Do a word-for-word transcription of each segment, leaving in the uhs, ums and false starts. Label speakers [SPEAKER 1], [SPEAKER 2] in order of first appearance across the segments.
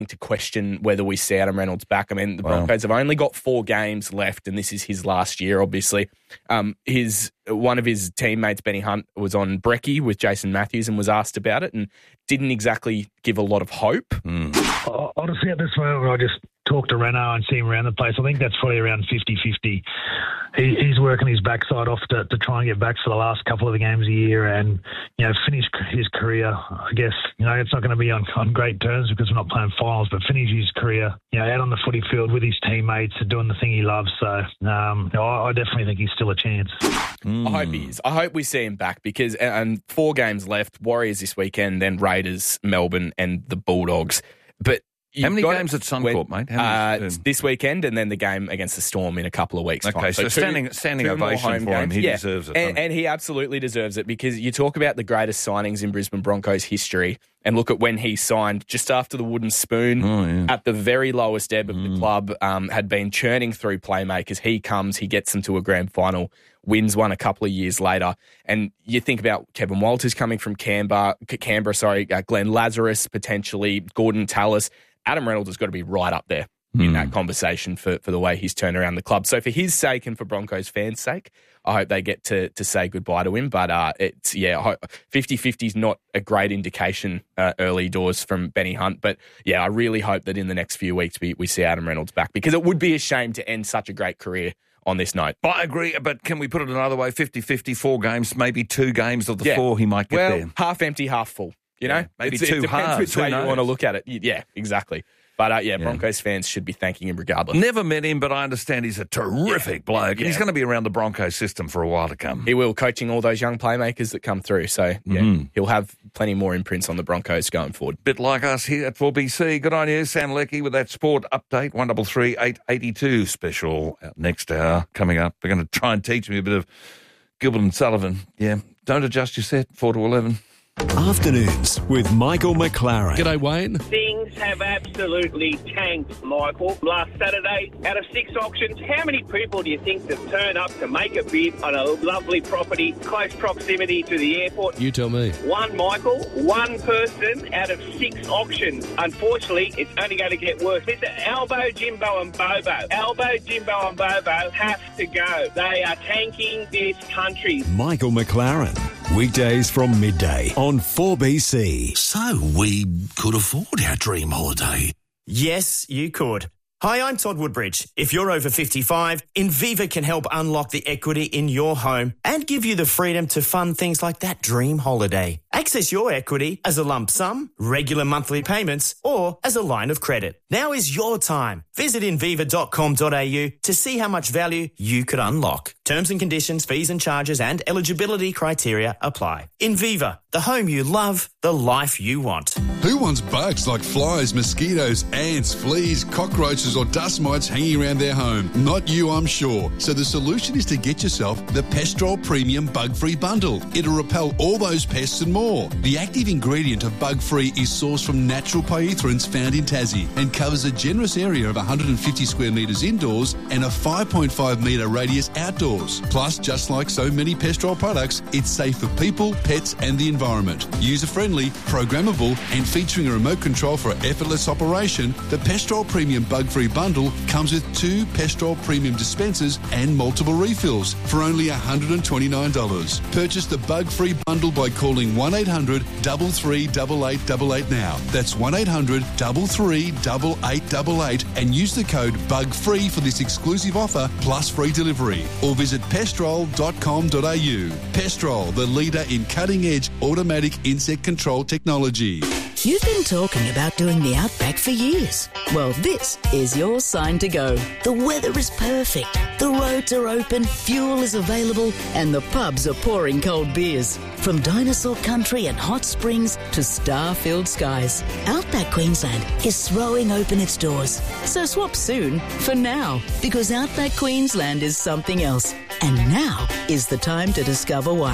[SPEAKER 1] to question whether we see Adam Reynolds back. I mean, the
[SPEAKER 2] Wow.
[SPEAKER 1] Broncos have only got four games left, and this is his last year, obviously. Um, his one of his teammates, Benny Hunt, was on Brekkie with Jason Matthews and was asked about it and didn't exactly give a lot of hope.
[SPEAKER 2] Mm.
[SPEAKER 3] Honestly, at this moment, when I just talk to Renault and see him around the place, I think that's probably around fifty-fifty. He, he's working his backside off to, to try and get back for the last couple of the games a year and, you know, finish his career. I guess, you know, it's not going to be on, on great terms because we're not playing finals, but finish his career, you know, out on the footy field with his teammates and doing the thing he loves. So, um, you know, I, I definitely think he's still a chance.
[SPEAKER 2] Mm.
[SPEAKER 1] I hope he is. I hope we see him back because, and four games left, Warriors this weekend, then Raiders, Melbourne and the Bulldogs. But
[SPEAKER 2] How many
[SPEAKER 1] got
[SPEAKER 2] games
[SPEAKER 1] it
[SPEAKER 2] at Suncorp,
[SPEAKER 1] when,
[SPEAKER 2] mate? How many,
[SPEAKER 1] uh,
[SPEAKER 2] um,
[SPEAKER 1] this weekend and then the game against the Storm in a couple of weeks'
[SPEAKER 2] Okay,
[SPEAKER 1] time.
[SPEAKER 2] so
[SPEAKER 1] two-
[SPEAKER 2] standing- standing
[SPEAKER 1] two more
[SPEAKER 2] ovation
[SPEAKER 1] home
[SPEAKER 2] for him.
[SPEAKER 1] games.
[SPEAKER 2] He
[SPEAKER 1] Yeah.
[SPEAKER 2] deserves it,
[SPEAKER 1] And,
[SPEAKER 2] doesn't he?
[SPEAKER 1] and he absolutely deserves it because you talk about the greatest signings in Brisbane Broncos history and look at when he signed just after the wooden spoon
[SPEAKER 2] Oh, yeah.
[SPEAKER 1] at the very lowest ebb of the club, um, had been churning through playmakers. He comes, he gets them to a grand final, wins one a couple of years later. And you think about Kevin Walters coming from Canberra, Canberra, sorry, uh, Glenn Lazarus potentially, Gordon Tallis. Adam Reynolds has got to be right up there in that conversation for, for the way he's turned around the club. So for his sake and for Broncos fans' sake, I hope they get to to say goodbye to him. But uh, it's, yeah, fifty-fifty is not a great indication uh, early doors from Benny Hunt. But yeah, I really hope that in the next few weeks we, we see Adam Reynolds back because it would be a shame to end such a great career on this note.
[SPEAKER 2] I agree, but can we put it another way? fifty-fifty, four games, maybe two games of the
[SPEAKER 1] Yeah.
[SPEAKER 2] four he might get
[SPEAKER 1] well,
[SPEAKER 2] there.
[SPEAKER 1] half empty, half full. You know,
[SPEAKER 2] Yeah, maybe
[SPEAKER 1] It's-
[SPEAKER 2] two
[SPEAKER 1] it depends
[SPEAKER 2] halves,
[SPEAKER 1] which
[SPEAKER 2] who
[SPEAKER 1] way you
[SPEAKER 2] knows?
[SPEAKER 1] want to look at it. Yeah, exactly. But uh, yeah, Broncos fans should be thanking him regardless.
[SPEAKER 2] Never met him, but I understand he's a terrific
[SPEAKER 1] Yeah.
[SPEAKER 2] bloke.
[SPEAKER 1] Yeah.
[SPEAKER 2] He's going to be around the Broncos system for a while to come.
[SPEAKER 1] He will, coaching all those young playmakers that come through. So yeah,
[SPEAKER 2] Mhm.
[SPEAKER 1] he'll have plenty more imprints on the Broncos going forward.
[SPEAKER 2] Bit like us here at four B C. Good on you, Sam Leckie, with that sport update. one three three, eight eight two special uh, next hour coming up. We're going to try and teach me a bit of Gilbert and Sullivan. Yeah, don't adjust your set, four to eleven.
[SPEAKER 4] Afternoons with Michael McLaren.
[SPEAKER 5] G'day, Wayne.
[SPEAKER 6] Things have absolutely tanked, Michael. Last Saturday, out of six auctions, how many people do you think that turn up to make a bid on a lovely property, close proximity to the airport?
[SPEAKER 5] You tell me.
[SPEAKER 6] One, Michael. One person out of six auctions. Unfortunately, it's only going to get worse. Mister Albo, Jimbo and Bobo. Albo, Jimbo and Bobo have to go. They are tanking this country.
[SPEAKER 4] Michael McLaren. Weekdays from midday on four B C.
[SPEAKER 7] So we could afford our dream holiday.
[SPEAKER 8] Yes, you could. Hi, I'm Todd Woodbridge. If you're over fifty-five, Inviva can help unlock the equity in your home and give you the freedom to fund things like that dream holiday. Access your equity as a lump sum, regular monthly payments, or as a line of credit. Now is your time. Visit inviva dot com dot a u to see how much value you could unlock. Terms and conditions, fees and charges, and eligibility criteria apply. Inviva, the home you love, the life you want.
[SPEAKER 9] Who wants bugs like flies, mosquitoes, ants, fleas, cockroaches or dust mites hanging around their home? Not you, I'm sure. So the solution is to get yourself the Pestrol Premium Bug-Free Bundle. It'll repel all those pests and more. The active ingredient of Bug-Free is sourced from natural pyrethroids found in Tassie and covers a generous area of one hundred fifty square metres indoors and a five point five metre radius outdoors. Plus, just like so many Pestrol products, it's safe for people, pets and the environment. User-friendly, programmable and featuring a remote control for effortless operation, the Pestrol Premium Bug-Free Bundle comes with two Pestrol Premium dispensers and multiple refills for only one hundred twenty-nine dollars. Purchase the Bug-Free Bundle by calling one eight hundred, three three eight, eight eight eight now. That's one eight hundred, three three eight, eight eight eight and use the code BUGFREE for this exclusive offer plus free delivery. Or visit pestrol dot com dot a u. Pestrol, the leader in cutting-edge automatic insect control technology.
[SPEAKER 10] You've been talking about doing the Outback for years. Well, this is your sign to go. The weather is perfect. The roads are open, fuel is available, and the pubs are pouring cold beers. From dinosaur country and hot springs to star-filled skies, Outback Queensland is throwing open its doors. So swap soon for now, because Outback Queensland is something else. And now is the time to discover why.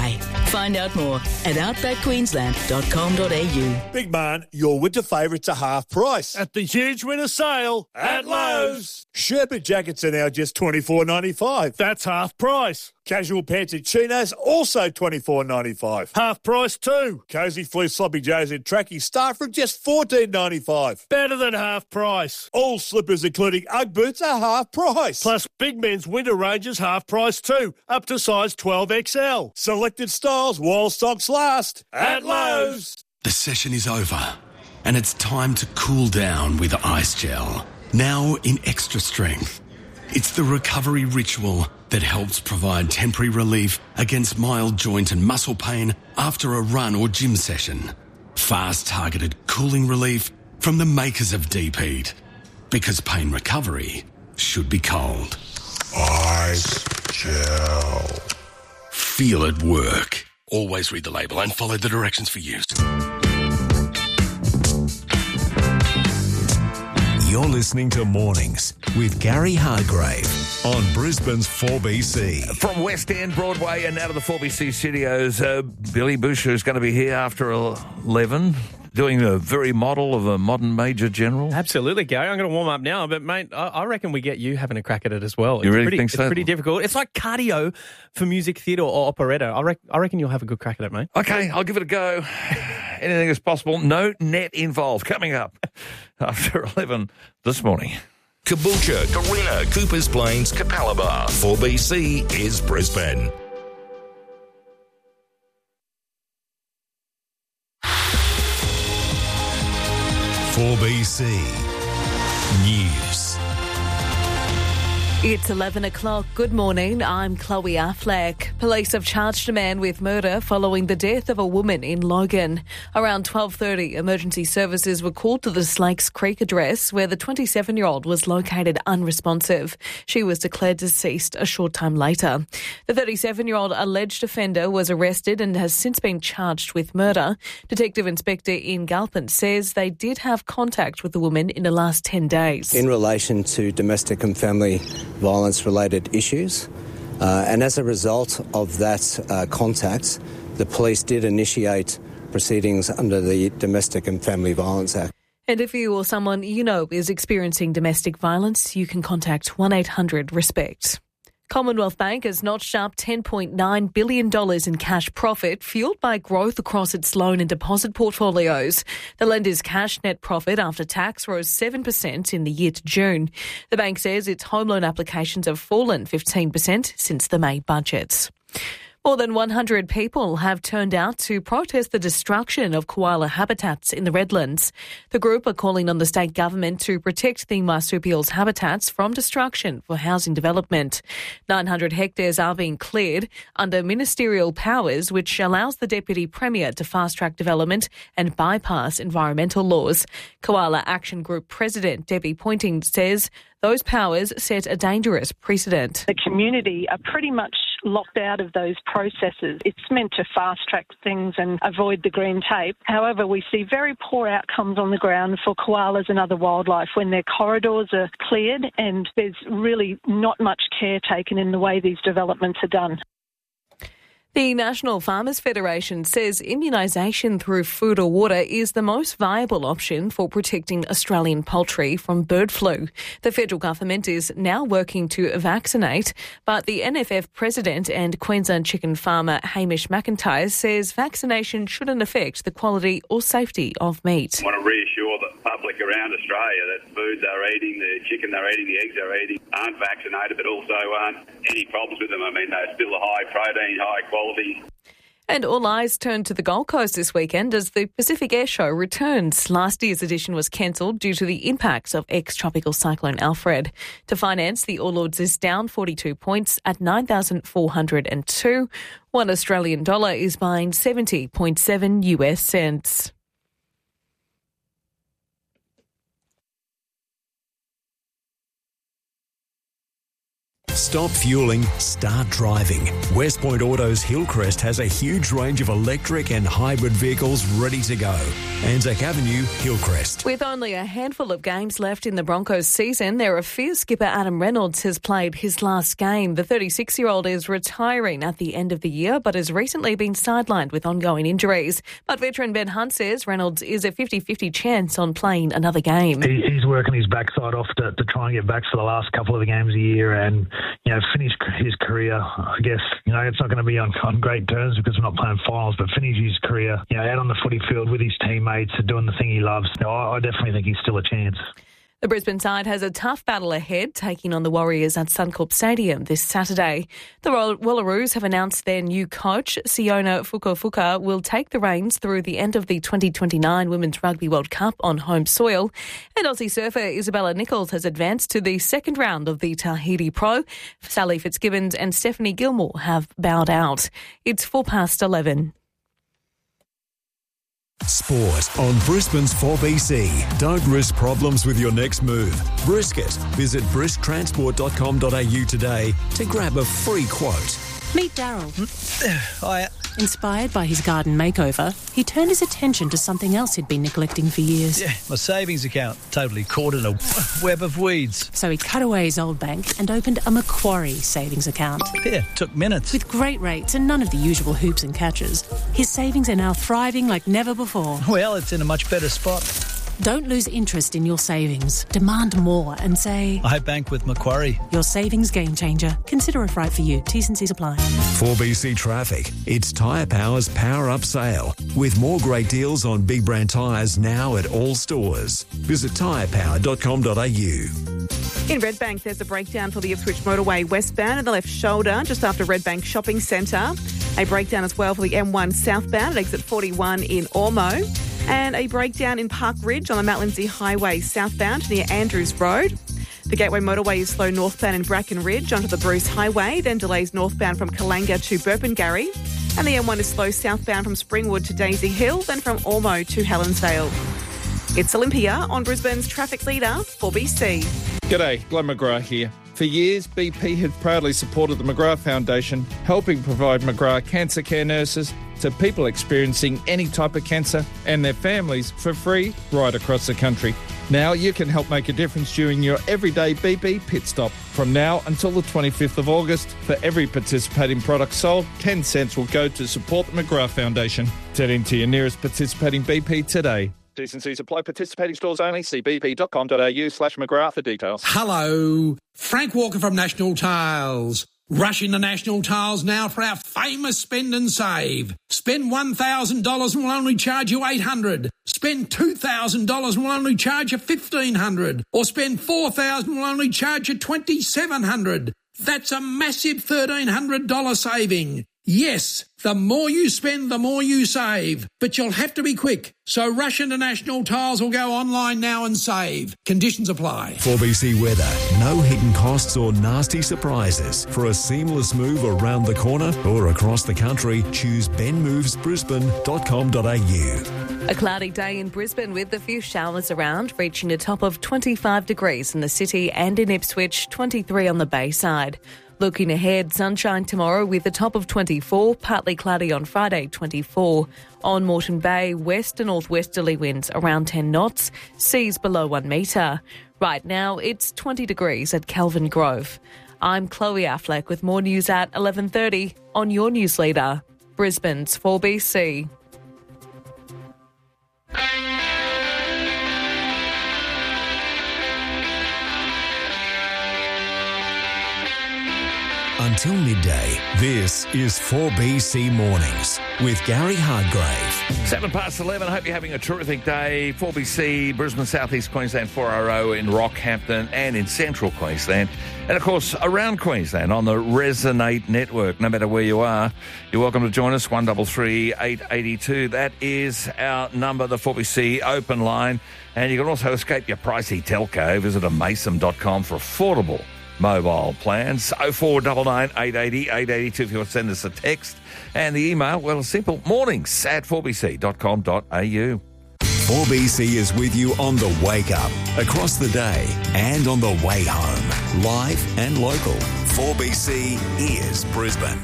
[SPEAKER 10] Find out more at outback queensland dot com dot a u.
[SPEAKER 5] Big man, your winter favourites are half price.
[SPEAKER 11] At the huge winter sale at Lowe's.
[SPEAKER 5] Sherpa jackets are now just twenty-four ninety-five.
[SPEAKER 11] That's half price.
[SPEAKER 5] Casual pants and chinos also twenty-four ninety-five.
[SPEAKER 11] Half price too.
[SPEAKER 5] Cozy fleece sloppy joes and trackies start from just fourteen ninety-five.
[SPEAKER 11] Better than half price.
[SPEAKER 5] All slippers including Ugg boots are half price.
[SPEAKER 11] Plus big men's winter ranges half price too, up to size twelve X L.
[SPEAKER 5] Selected styles while stocks last
[SPEAKER 11] at Lowe's.
[SPEAKER 7] The session is over and it's time to cool down with Ice Gel. Now in extra strength. It's the recovery ritual that helps provide temporary relief against mild joint and muscle pain after a run or gym session. Fast targeted cooling relief from the makers of Deep Heat. Because pain recovery should be cold.
[SPEAKER 12] Ice Gel.
[SPEAKER 7] Feel it work. Always read the label and follow the directions for use.
[SPEAKER 4] You're listening to Mornings with Gary Hargrave on Brisbane's four B C.
[SPEAKER 2] From West End, Broadway, and out of the four B C studios, uh, Billy Boucher is going to be here after eleven, doing a very model of a modern Major General.
[SPEAKER 13] Absolutely, Gary. I'm going to warm up now, but, mate, I, I reckon we get you having a crack at it as well.
[SPEAKER 2] You
[SPEAKER 13] it's
[SPEAKER 2] really
[SPEAKER 13] pretty,
[SPEAKER 2] think so?
[SPEAKER 13] It's pretty difficult. It's like cardio for music theatre or operetta. I, rec- I reckon you'll have a good crack at it, mate.
[SPEAKER 2] Okay, I'll give it a go. Anything is possible. No net involved. Coming up after eleven this morning.
[SPEAKER 12] Caboolture, Carina, Coopers Plains, Capalaba. four B C is Brisbane.
[SPEAKER 4] four B C News.
[SPEAKER 14] It's eleven o'clock. Good morning. I'm Chloe Affleck. Police have charged a man with murder following the death of a woman in Logan. Around twelve thirty, emergency services were called to the Slakes Creek address where the twenty-seven-year-old was located unresponsive. She was declared deceased a short time later. The thirty-seven-year-old alleged offender was arrested and has since been charged with murder. Detective Inspector Ian Galpin says they did have contact with the woman in the last ten days.
[SPEAKER 15] In relation to domestic and family violence-related issues. Uh, and as a result of that uh, contact, the police did initiate proceedings under the Domestic and Family Violence Act.
[SPEAKER 14] And if you or someone you know is experiencing domestic violence, you can contact one eight hundred RESPECT. Commonwealth Bank has notched up ten point nine billion dollars in cash profit, fuelled by growth across its loan and deposit portfolios. The lender's cash net profit after tax rose seven percent in the year to June. The bank says its home loan applications have fallen fifteen percent since the May budget. More than one hundred people have turned out to protest the destruction of koala habitats in the Redlands. The group are calling on the state government to protect the marsupials' habitats from destruction for housing development. nine hundred hectares are being cleared under ministerial powers, which allows the Deputy Premier to fast-track development and bypass environmental laws. Koala Action Group President Debbie Pointing says those powers set a dangerous precedent.
[SPEAKER 16] The community are pretty much locked out of those processes. It's meant to fast-track things and avoid the green tape. However, we see very poor outcomes on the ground for koalas and other wildlife when their corridors are cleared and there's really not much care taken in the way these developments are done.
[SPEAKER 14] The National Farmers Federation says immunisation through food or water is the most viable option for protecting Australian poultry from bird flu. The federal government is now working to vaccinate, but the N F F president and Queensland chicken farmer Hamish McIntyre says vaccination shouldn't affect the quality or safety of meat.
[SPEAKER 17] I want to reassure the public around Australia that foods they're eating, the chicken they're eating, the eggs they're eating aren't vaccinated, but also aren't any problems with them. I mean, they're still a high protein, high quality.
[SPEAKER 14] And all eyes turn to the Gold Coast this weekend as the Pacific Air Show returns. Last year's edition was cancelled due to the impacts of ex-tropical cyclone Alfred. To finance, the All Ords is down forty-two points at nine thousand four hundred two. One Australian dollar is buying seventy point seven U S cents.
[SPEAKER 4] Stop fueling, start driving. West Point Auto's Hillcrest has a huge range of electric and hybrid vehicles ready to go. Anzac Avenue, Hillcrest.
[SPEAKER 14] With only a handful of games left in the Broncos season, their Fears skipper Adam Reynolds has played his last game. The thirty-six-year-old is retiring at the end of the year, but has recently been sidelined with ongoing injuries. But veteran Ben Hunt says Reynolds is a fifty-fifty chance on playing another game.
[SPEAKER 3] He, he's working his backside off to, to try and get back for the last couple of the games of the year and, you know, finish his career. I guess, you know, it's not going to be on, on great terms because we're not playing finals, but finish his career, you know, out on the footy field with his teammates, doing the thing he loves. You know, I, I definitely think he's still a chance.
[SPEAKER 14] The Brisbane side has a tough battle ahead, taking on the Warriors at Suncorp Stadium this Saturday. The Wallaroos have announced their new coach, Siona Fukufuka, will take the reins through the end of the twenty twenty-nine Women's Rugby World Cup on home soil. And Aussie surfer Isabella Nichols has advanced to the second round of the Tahiti Pro. Sally Fitzgibbons and Stephanie Gilmore have bowed out. It's four past eleven.
[SPEAKER 4] Sport on Brisbane's four B C. Don't risk problems with your next move. Brisket. Visit brisk transport dot com dot a u today to grab a free quote.
[SPEAKER 18] Meet Daryl.
[SPEAKER 19] Hiya.
[SPEAKER 18] Inspired by his garden makeover, he turned his attention to something else he'd been neglecting for years.
[SPEAKER 19] Yeah, my savings account. Totally caught in a web of weeds.
[SPEAKER 18] So he cut away his old bank and opened a Macquarie savings account.
[SPEAKER 19] Yeah, took minutes.
[SPEAKER 18] With great rates and none of the usual hoops and catches, his savings are now thriving like never before.
[SPEAKER 19] Well, it's in a much better spot.
[SPEAKER 18] Don't lose interest in your savings. Demand more and say,
[SPEAKER 19] I bank with Macquarie.
[SPEAKER 18] Your savings game changer. Consider if right for you. T's and C's apply.
[SPEAKER 4] four B C Traffic. It's Tyre Power's Power Up Sale. With more great deals on big brand tyres now at all stores. Visit tyre power dot com dot a u.
[SPEAKER 20] In Redbank, there's a breakdown for the Ipswich Motorway westbound in the left shoulder, just after Redbank Shopping Centre. A breakdown as well for the M one southbound at exit forty-one in Ormo. And a breakdown in Park Ridge on the Mount Lindsay Highway southbound near Andrews Road. The Gateway Motorway is slow northbound in Bracken Ridge onto the Bruce Highway, then delays northbound from Kalanga to Burpengary. And the M one is slow southbound from Springwood to Daisy Hill, then from Ormo to Helensdale. It's Olympia on Brisbane's traffic leader, four B C.
[SPEAKER 21] G'day, Glenn McGrath here. For years, B P have proudly supported the McGrath Foundation, helping provide McGrath cancer care nurses to people experiencing any type of cancer and their families for free right across the country. Now you can help make a difference during your everyday B P pit stop. From now until the twenty-fifth of August, for every participating product sold, ten cents will go to support the McGrath Foundation. Head into your nearest participating B P today. T's and C's apply. Participating stores only. See b p dot com dot a u slash McGrath for details.
[SPEAKER 22] Hello, Frank Walker from National Tiles. Rush into National Tiles now for our famous spend and save. Spend one thousand dollars and we'll only charge you eight hundred dollars. Spend two thousand dollars and we'll only charge you fifteen hundred dollars. Or spend four thousand dollars and we'll only charge you twenty-seven hundred dollars. That's a massive thirteen hundred dollars saving. Yes, the more you spend, the more you save. But you'll have to be quick. So rush into National Tiles or go online now and save. Conditions apply.
[SPEAKER 4] four B C weather. No hidden costs or nasty surprises. For a seamless move around the corner or across the country, choose ben moves brisbane dot com dot a u.
[SPEAKER 14] A cloudy day in Brisbane with a few showers around, reaching a top of twenty-five degrees in the city and in Ipswich, twenty-three on the Bayside. Looking ahead, sunshine tomorrow with a top of twenty-four, partly cloudy on Friday, twenty-four. On Moreton Bay, west to northwesterly winds around ten knots, seas below one metre. Right now, it's twenty degrees at Kelvin Grove. I'm Chloe Affleck with more news at eleven thirty on your news leader, Brisbane's four B C.
[SPEAKER 4] Until midday, this is four B C Mornings with Gary Hardgrave.
[SPEAKER 2] Seven past eleven. I hope you're having a terrific day. four B C, Brisbane, South East Queensland, four R O in Rockhampton and in Central Queensland. And, of course, around Queensland on the Resonate Network. No matter where you are, you're welcome to join us, one three three, eight eight two. That is our number, the four B C open line. And you can also escape your pricey telco. Visit a mason dot com for affordable mobile plans. oh four nine nine, eight eight zero, eight eight two if you want to send us a text. And the email, well, simple, mornings at four b c dot com dot a u.
[SPEAKER 4] four B C is with you on the wake up, across the day, and on the way home. Live and local. four B C is Brisbane.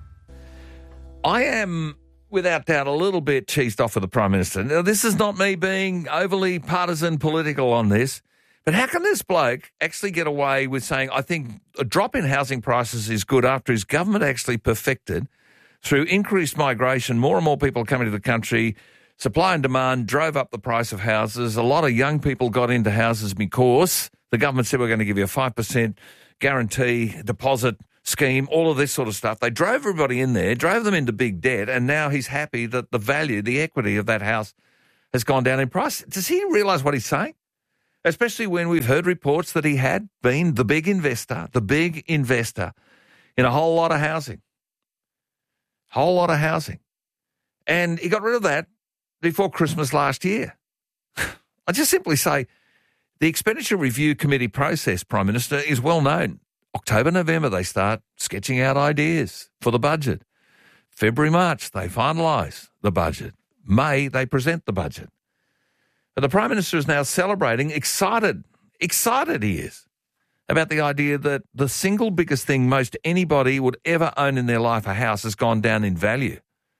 [SPEAKER 2] I am, without doubt, a little bit cheesed off with the Prime Minister. Now, this is not me being overly partisan political on this, but how can this bloke actually get away with saying, I think a drop in housing prices is good after his government actually perfected, through increased migration, more and more people coming to the country, supply and demand drove up the price of houses. A lot of young people got into houses because the government said we're going to give you a five percent guarantee deposit scheme, all of this sort of stuff. They drove everybody in there, drove them into big debt, and now he's happy that the value, the equity of that house has gone down in price. Does he realise what he's saying? Especially when we've heard reports that he had been the big investor, the big investor in a whole lot of housing. Whole lot of housing. And he got rid of that before Christmas last year. I just simply say the Expenditure Review Committee process, Prime Minister, is well known. October, November, they start sketching out ideas for the budget. February, March, they finalise the budget. May, they present the budget. But the Prime Minister is now celebrating, excited, excited he is, about the idea that the single biggest thing most anybody would ever own in their life, a house, has gone down in value.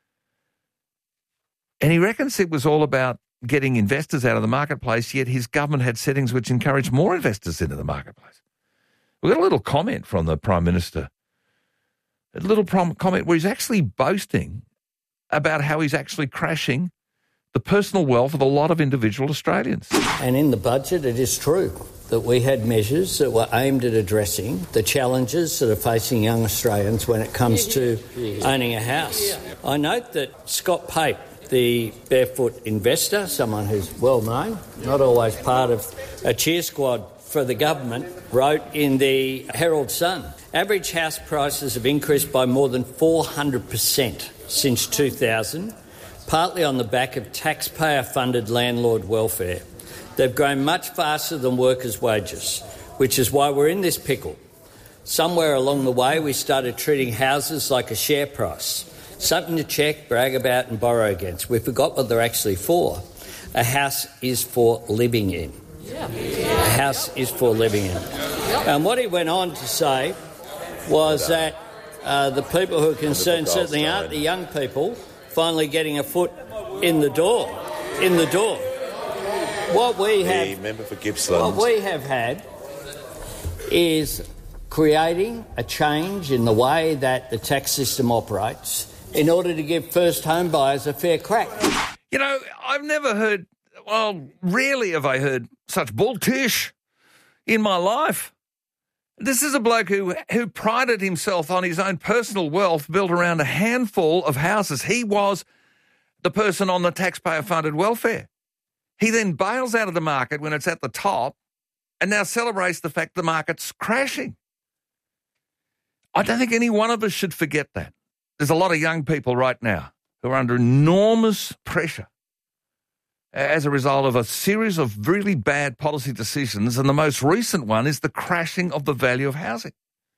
[SPEAKER 2] And he reckons it was all about getting investors out of the marketplace, yet his government had settings which encouraged more investors into the marketplace. We've got a little comment from the Prime Minister, a little prom- comment where he's actually boasting about how he's actually crashing the personal wealth of a lot of individual Australians.
[SPEAKER 1] And in the budget, it is true that we had measures that were aimed at addressing the challenges that are facing young Australians when it comes to owning a house. I note that Scott Pape, the barefoot investor, someone who's well known, not always part of a cheer squad for the government, wrote in the Herald Sun, average house prices have increased by more than four hundred percent since two thousand, partly on the back of taxpayer-funded landlord welfare. They've grown much faster than workers' wages, which is why we're in this pickle. Somewhere along the way, we started treating houses like a share price, something to check, brag about and borrow against. We forgot what they're actually for. A house is for living in. A house is for living in. And what he went on to say was that uh, the people who are concerned certainly aren't the young people finally getting a foot in the door. In the door. What we have,
[SPEAKER 6] the member for Gippsland.
[SPEAKER 1] What we have had is creating a change in the way that the tax system operates in order to give first home buyers a fair crack.
[SPEAKER 2] You know, I've never heard, well, rarely have I heard such bulltish in my life. This is a bloke who, who prided himself on his own personal wealth built around a handful of houses. He was the person on the taxpayer-funded welfare. He then bails out of the market when it's at the top and now celebrates the fact the market's crashing. I don't think any one of us should forget that. There's a lot of young people right now who are under enormous pressure as a result of a series of really bad policy decisions, and the most recent one is the crashing of the value of housing.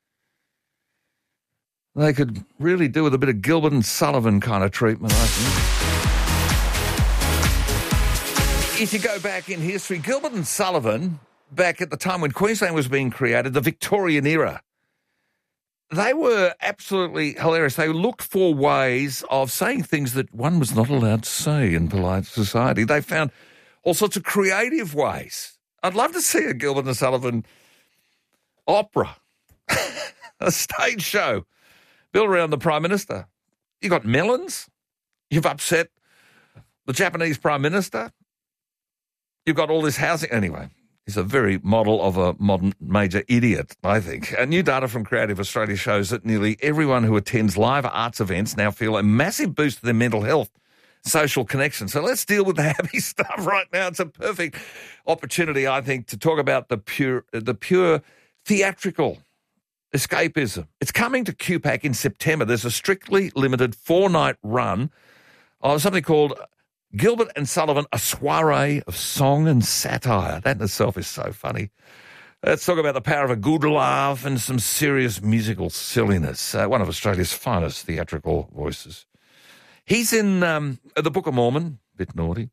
[SPEAKER 2] They could really do with a bit of Gilbert and Sullivan kind of treatment, I think. If you go back in history, Gilbert and Sullivan, back at the time when Queensland was being created, the Victorian era, they were absolutely hilarious. They looked for ways of saying things that one was not allowed to say in polite society. They found all sorts of creative ways. I'd love to see a Gilbert and Sullivan opera, a stage show built around the Prime Minister. You've got melons. You've upset the Japanese Prime Minister. You've got all this housing. Anyway. He's a very model of a modern major idiot, I think. A new data from Creative Australia shows that nearly everyone who attends live arts events now feel a massive boost to their mental health, social connection. So let's deal with the happy stuff right now. It's a perfect opportunity, I think, to talk about the pure, the pure theatrical escapism. It's coming to Q PAC in September. There's a strictly limited four-night run of something called Gilbert and Sullivan, a soiree of song and satire. That in itself is so funny. Let's talk about the power of a good laugh and some serious musical silliness. Uh, one of Australia's finest theatrical voices. He's in um, the Book of Mormon, bit naughty.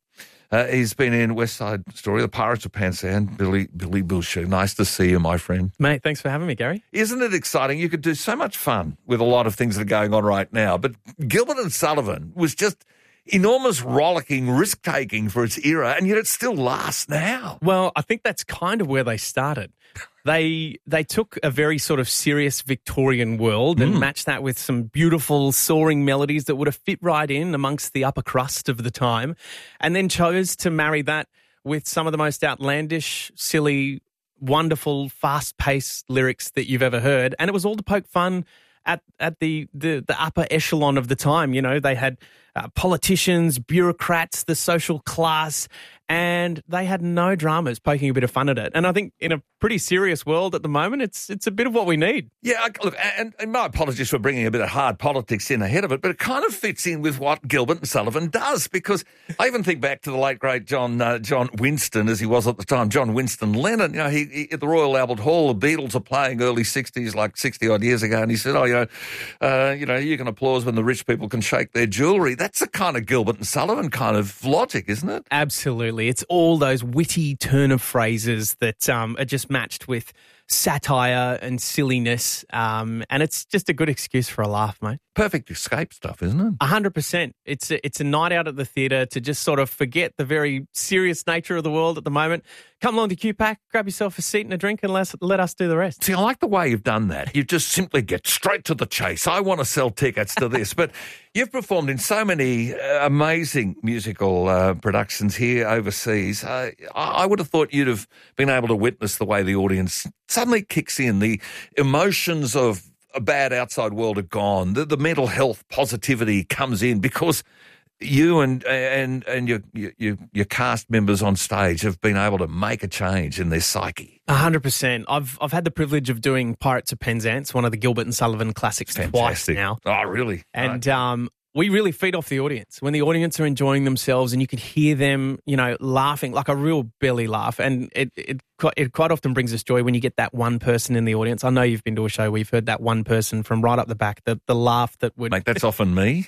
[SPEAKER 2] Uh, he's been in West Side Story, The Pirates of Penzance, Billy Billy Boucher. Nice to see you, my friend.
[SPEAKER 13] Mate, thanks for having me, Gary.
[SPEAKER 2] Isn't it exciting? You could do so much fun with a lot of things that are going on right now. But Gilbert and Sullivan was just enormous rollicking, risk-taking for its era, and yet it still lasts now.
[SPEAKER 13] Well, I think that's kind of where they started. They they took a very sort of serious Victorian world and
[SPEAKER 2] Mm.
[SPEAKER 13] matched that with some beautiful soaring melodies that would have fit right in amongst the upper crust of the time, and then chose to marry that with some of the most outlandish, silly, wonderful, fast-paced lyrics that you've ever heard. And it was all to poke fun at at the, the, the upper echelon of the time. You know, they had uh, politicians, bureaucrats, the social class, and they had no dramas poking a bit of fun at it. And I think in a pretty serious world at the moment, it's it's a bit of what we need.
[SPEAKER 2] Yeah, I- look, and, and my apologies for bringing a bit of hard politics in ahead of it, but it kind of fits in with what Gilbert and Sullivan does, because I even think back to the late, great John uh, John Winston, as he was at the time, John Winston Lennon. You know, he, he at the Royal Albert Hall, the Beatles are playing early sixties, like sixty-odd years ago, and he said, oh, you know, uh, you know, you can applause when the rich people can shake their jewellery. That's the kind of Gilbert and Sullivan kind of logic, isn't it?
[SPEAKER 13] Absolutely. It's all those witty turn of phrases that um, are just matched with satire and silliness, um, and it's just a good excuse for a laugh, mate.
[SPEAKER 2] Perfect escape stuff, isn't it?
[SPEAKER 13] A hundred percent. It's a, it's a night out at the theatre to just sort of forget the very serious nature of the world at the moment. Come along to Q PAC, grab yourself a seat and a drink, and let, let us do the rest.
[SPEAKER 2] See, I like the way you've done that. You just simply get straight to the chase. I want to sell tickets to this. But you've performed in so many uh, amazing musical uh, productions here overseas. Uh, I I would have thought you'd have been able to witness the way the audience suddenly kicks in. The emotions of a bad outside world are gone. The, the mental health positivity comes in because you and and and your, your your cast members on stage have been able to make a change in their psyche.
[SPEAKER 13] A hundred percent. I've I've had the privilege of doing Pirates of Penzance, one of the Gilbert and Sullivan classics, twice now.
[SPEAKER 2] Oh, really?
[SPEAKER 13] And um, we really feed off the audience. When the audience are enjoying themselves and you can hear them, you know, laughing like a real belly laugh, and it it qui- it quite often brings us joy when you get that one person in the audience. I know you've been to a show where you've heard that one person from right up the back, the the laugh that would.
[SPEAKER 2] Mate, that's often me.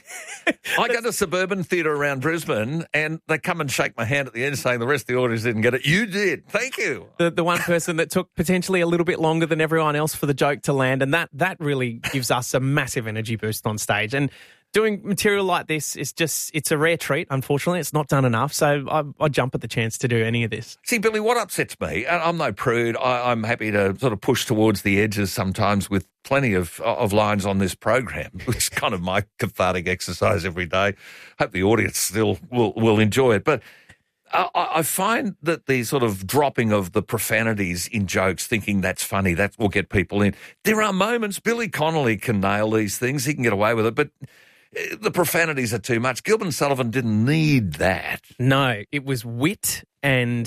[SPEAKER 2] I go to suburban theatre around Brisbane and they come and shake my hand at the end saying the rest of the audience didn't get it. You did. Thank you.
[SPEAKER 13] The the one person that took potentially a little bit longer than everyone else for the joke to land, and that that really gives us a massive energy boost on stage. And doing material like this is just, it's a rare treat, unfortunately. It's not done enough, so I, I jump at the chance to do any of this.
[SPEAKER 2] See, Billy, what upsets me, and I'm no prude, I, I'm happy to sort of push towards the edges sometimes with plenty of of lines on this program, which is kind of my cathartic exercise every day. Hope the audience still will, will enjoy it. But I, I find that the sort of dropping of the profanities in jokes, thinking that's funny, that will get people in. There are moments, Billy Connolly can nail these things, he can get away with it, but the profanities are too much. Gilbert and Sullivan didn't need that.
[SPEAKER 13] No, it was wit and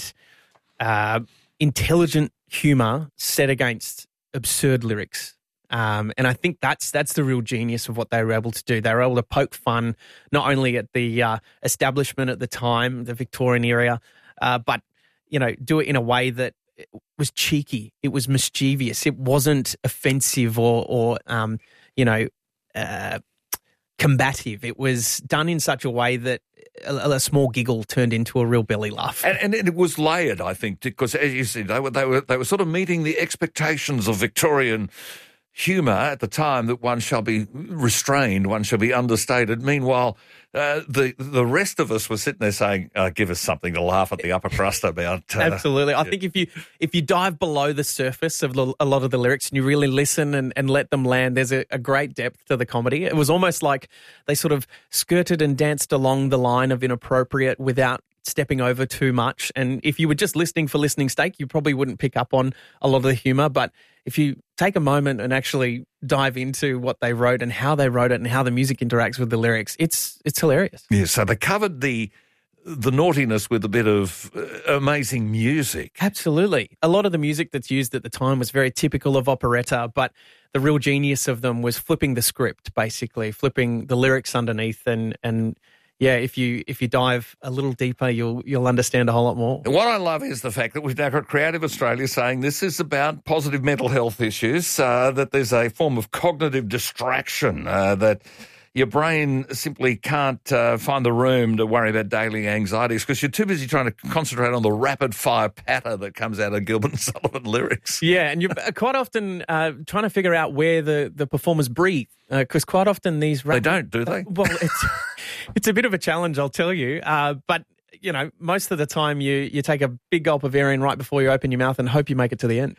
[SPEAKER 13] uh, intelligent humour set against absurd lyrics. Um, and I think that's that's the real genius of what they were able to do. They were able to poke fun not only at the uh, establishment at the time, the Victorian era, uh, but, you know, do it in a way that was cheeky. It was mischievous. It wasn't offensive or, or um, you know, uh, combative. It was done in such a way that a, a small giggle turned into a real belly laugh.
[SPEAKER 2] And, and it was layered, I think, because as you said, they were they were they were sort of meeting the expectations of Victorian humour at the time, that one shall be restrained, one shall be understated. Meanwhile, uh, the the rest of us were sitting there saying, uh, "Give us something to laugh at the upper crust about." Uh,
[SPEAKER 13] Absolutely, I
[SPEAKER 2] yeah.
[SPEAKER 13] think if you if you dive below the surface of the, a lot of the lyrics and you really listen and, and let them land, there's a, a great depth to the comedy. It was almost like they sort of skirted and danced along the line of inappropriate without stepping over too much. And if you were just listening for listening's sake, you probably wouldn't pick up on a lot of the humour. But if you take a moment and actually dive into what they wrote and how they wrote it and how the music interacts with the lyrics, it's it's hilarious.
[SPEAKER 2] Yeah, so they covered the the naughtiness with a bit of uh, amazing music.
[SPEAKER 13] Absolutely. A lot of the music that's used at the time was very typical of operetta, but the real genius of them was flipping the script, basically, flipping the lyrics underneath and and yeah, if you if you dive a little deeper, you'll you'll understand a whole lot more.
[SPEAKER 2] What I love is the fact that we've now got Creative Australia saying this is about positive mental health issues, uh, that there's a form of cognitive distraction, uh, that, your brain simply can't uh, find the room to worry about daily anxieties because you're too busy trying to concentrate on the rapid-fire patter that comes out of Gilbert and Sullivan lyrics.
[SPEAKER 13] Yeah, and you're quite often uh, trying to figure out where the, the performers breathe because uh, quite often these... Rap-
[SPEAKER 2] they don't, do they?
[SPEAKER 13] Well, it's, it's a bit of a challenge, I'll tell you, uh, but... You know, most of the time you, you take a big gulp of air in right before you open your mouth and hope you make it to the end.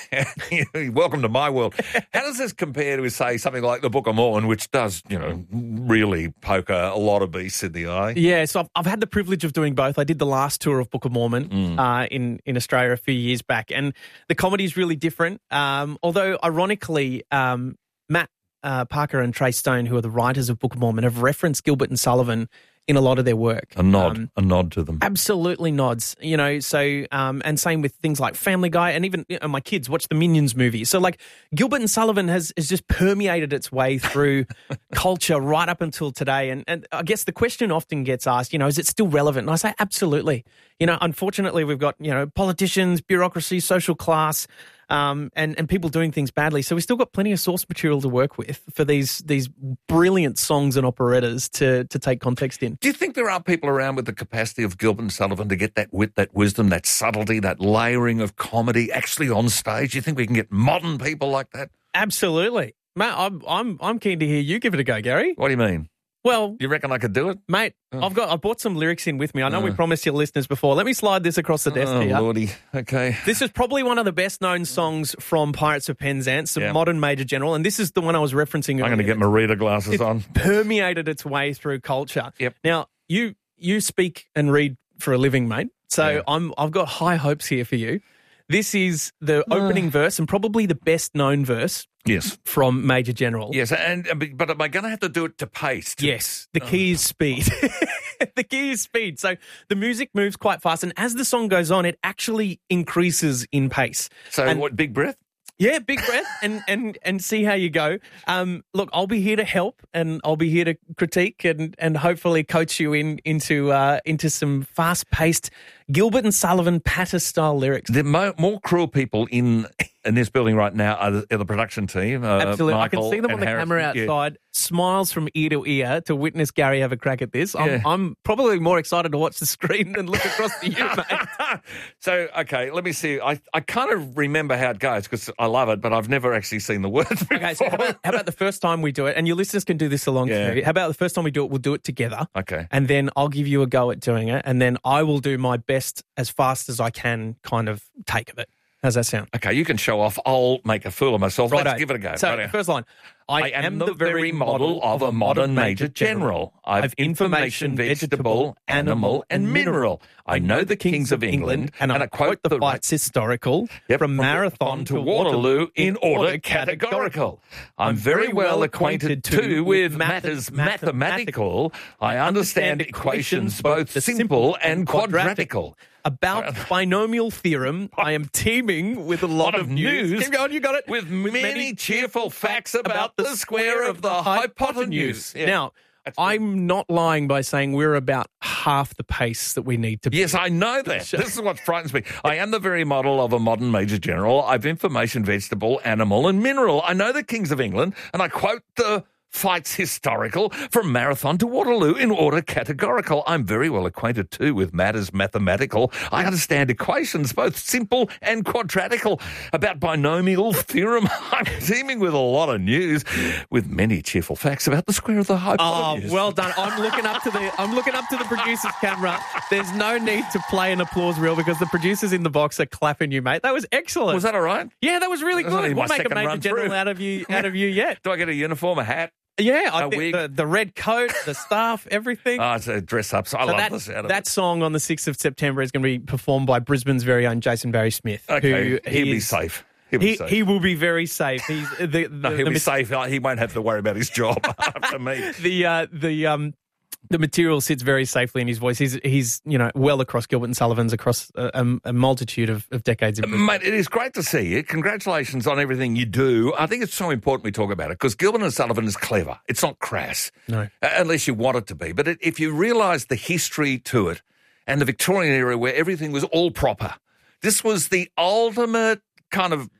[SPEAKER 2] Yeah. Welcome to my world. How does this compare to, say, something like the Book of Mormon, which does, you know, really poke a, a lot of beasts in the eye?
[SPEAKER 13] Yeah, so I've, I've had the privilege of doing both. I did the last tour of Book of Mormon mm. uh, in, in Australia a few years back, and the comedy is really different. Um, although, ironically, um, Matt uh, Parker and Trey Stone, who are the writers of Book of Mormon, have referenced Gilbert and Sullivan in a lot of their work.
[SPEAKER 2] A nod, um, a nod to them.
[SPEAKER 13] Absolutely nods, you know, so, um, and same with things like Family Guy and even you know, my kids watch the Minions movie. So like Gilbert and Sullivan has, has just permeated its way through culture right up until today. And, and I guess the question often gets asked, you know, is it still relevant? And I say absolutely. You know, unfortunately we've got, you know, politicians, bureaucracy, social class, Um, and, and people doing things badly. So we've still got plenty of source material to work with for these these brilliant songs and operettas to, to take context in.
[SPEAKER 2] Do you think there are people around with the capacity of Gilbert and Sullivan to get that wit, that wisdom, that subtlety, that layering of comedy actually on stage? Do you think we can get modern people like that?
[SPEAKER 13] Absolutely. Mate, I'm, I'm, I'm keen to hear you give it a go, Gary.
[SPEAKER 2] What do you mean?
[SPEAKER 13] Well,
[SPEAKER 2] you reckon I could do it,
[SPEAKER 13] mate?
[SPEAKER 2] Oh.
[SPEAKER 13] I've got. I brought some lyrics in with me. I know
[SPEAKER 2] Oh.
[SPEAKER 13] we promised your listeners before. Let me slide this across the desk
[SPEAKER 2] Oh,
[SPEAKER 13] here.
[SPEAKER 2] Lordy. Okay.
[SPEAKER 13] This is probably one of the best known songs from Pirates of Penzance, the
[SPEAKER 2] Yeah.
[SPEAKER 13] modern Major General, and this is the one I was referencing.
[SPEAKER 2] I'm going to get my reader glasses
[SPEAKER 13] It's
[SPEAKER 2] on.
[SPEAKER 13] Permeated its way through culture.
[SPEAKER 2] Yep.
[SPEAKER 13] Now you you speak and read for a living, mate. So
[SPEAKER 2] Yeah.
[SPEAKER 13] I'm I've got high hopes here for you. This is the opening verse and probably the best known verse.
[SPEAKER 2] Yes.
[SPEAKER 13] From Major General.
[SPEAKER 2] Yes, and but am I going to have to do it to pace? To,
[SPEAKER 13] yes, the key is speed. The key is speed. So the music moves quite fast, and as the song goes on, it actually increases in pace.
[SPEAKER 2] So
[SPEAKER 13] and,
[SPEAKER 2] what, big breath?
[SPEAKER 13] Yeah, big breath, and and and see how you go. Um, look, I'll be here to help, and I'll be here to critique, and and hopefully coach you in into uh, into some fast paced Gilbert and Sullivan patter style lyrics.
[SPEAKER 2] The mo- more cruel people in in this building right now are the, are the production team. Uh,
[SPEAKER 13] Absolutely,
[SPEAKER 2] Michael
[SPEAKER 13] I can see them on
[SPEAKER 2] and
[SPEAKER 13] the
[SPEAKER 2] Harris.
[SPEAKER 13] camera outside,
[SPEAKER 2] Yeah.
[SPEAKER 13] smiles from ear to ear to witness Gary have a crack at this. I'm,
[SPEAKER 2] Yeah.
[SPEAKER 13] I'm probably more excited to watch the screen than look across to you, mate.
[SPEAKER 2] So, okay, let me see. I, I kind of remember how it goes because I love it, but I've never actually seen the words before.
[SPEAKER 13] Okay, so how about, how about the first time we do it, and your listeners can do this along
[SPEAKER 2] Yeah.
[SPEAKER 13] too. How about the first time we do it, we'll do it together.
[SPEAKER 2] Okay.
[SPEAKER 13] And then I'll give you a go at doing it, and then I will do my best as fast as I can kind of take of it. How's that sound?
[SPEAKER 2] Okay, you can show off. I'll make a fool of myself.
[SPEAKER 13] Righto.
[SPEAKER 2] Let's give it a go.
[SPEAKER 13] So,
[SPEAKER 2] Righto.
[SPEAKER 13] first line. I,
[SPEAKER 2] I am the very model of a modern Major General. I've information, vegetable, animal, and mineral. I know the kings of England, and I quote the
[SPEAKER 13] fights historical
[SPEAKER 2] Yep,
[SPEAKER 13] from Marathon to
[SPEAKER 2] Waterloo in order categorical. I'm very well acquainted too with matters mathematical. I understand equations both simple and quadratical.
[SPEAKER 13] About binomial theorem, I am teeming with a lot,
[SPEAKER 2] of news.
[SPEAKER 13] Keep going, you got it.
[SPEAKER 2] With many cheerful facts about the square of the hypotenuse. Yeah.
[SPEAKER 13] Now, I'm not lying by saying we're about half the pace that we need to be.
[SPEAKER 2] Yes, I know that. This is what frightens me. I am the very model of a modern Major General. I've information, vegetable, animal, and mineral. I know the kings of England, and I quote the fights historical from Marathon to Waterloo in order categorical. I'm very well acquainted too with matters mathematical. I understand equations both simple and quadratical. About binomial theorem, I'm teeming with a lot of news, with many cheerful facts about the square of the hypotenuse.
[SPEAKER 13] Oh, well done. I'm looking up to the I'm looking up to the producer's camera. There's no need to play an applause reel because the producers in the box are clapping you, mate. That was excellent.
[SPEAKER 2] Was that all right?
[SPEAKER 13] Yeah, that was really
[SPEAKER 2] That was only
[SPEAKER 13] good.
[SPEAKER 2] my
[SPEAKER 13] We'll make a
[SPEAKER 2] second
[SPEAKER 13] Major
[SPEAKER 2] run
[SPEAKER 13] General
[SPEAKER 2] through.
[SPEAKER 13] out of you out of you yet.
[SPEAKER 2] Do I get a uniform, a hat?
[SPEAKER 13] Yeah, I
[SPEAKER 2] A
[SPEAKER 13] think
[SPEAKER 2] wig?
[SPEAKER 13] the, the red coat, the staff, everything.
[SPEAKER 2] Oh, it's a dress-ups. I
[SPEAKER 13] So
[SPEAKER 2] love
[SPEAKER 13] that,
[SPEAKER 2] this out of
[SPEAKER 13] that
[SPEAKER 2] it.
[SPEAKER 13] song on the sixth of September is going to be performed by Brisbane's very own Jason Barry Smith.
[SPEAKER 2] Okay,
[SPEAKER 13] who
[SPEAKER 2] he'll be
[SPEAKER 13] is-
[SPEAKER 2] safe. He'll be
[SPEAKER 13] he,
[SPEAKER 2] safe.
[SPEAKER 13] he will be very safe. He's the, the,
[SPEAKER 2] No, he'll
[SPEAKER 13] the,
[SPEAKER 2] be safe. He won't have to worry about his job after me.
[SPEAKER 13] the uh, the um the material sits very safely in his voice. He's he's you know well across Gilbert and Sullivan's across a, a, a multitude of, of decades in Brisbane.
[SPEAKER 2] Mate, it is great to see you. Congratulations on everything you do. I think it's so important we talk about it because Gilbert and Sullivan is clever. It's not crass.
[SPEAKER 13] No.
[SPEAKER 2] Uh, unless you want it to be. But it, if you realise the history to it and the Victorian era where everything was all proper, this was the ultimate kind of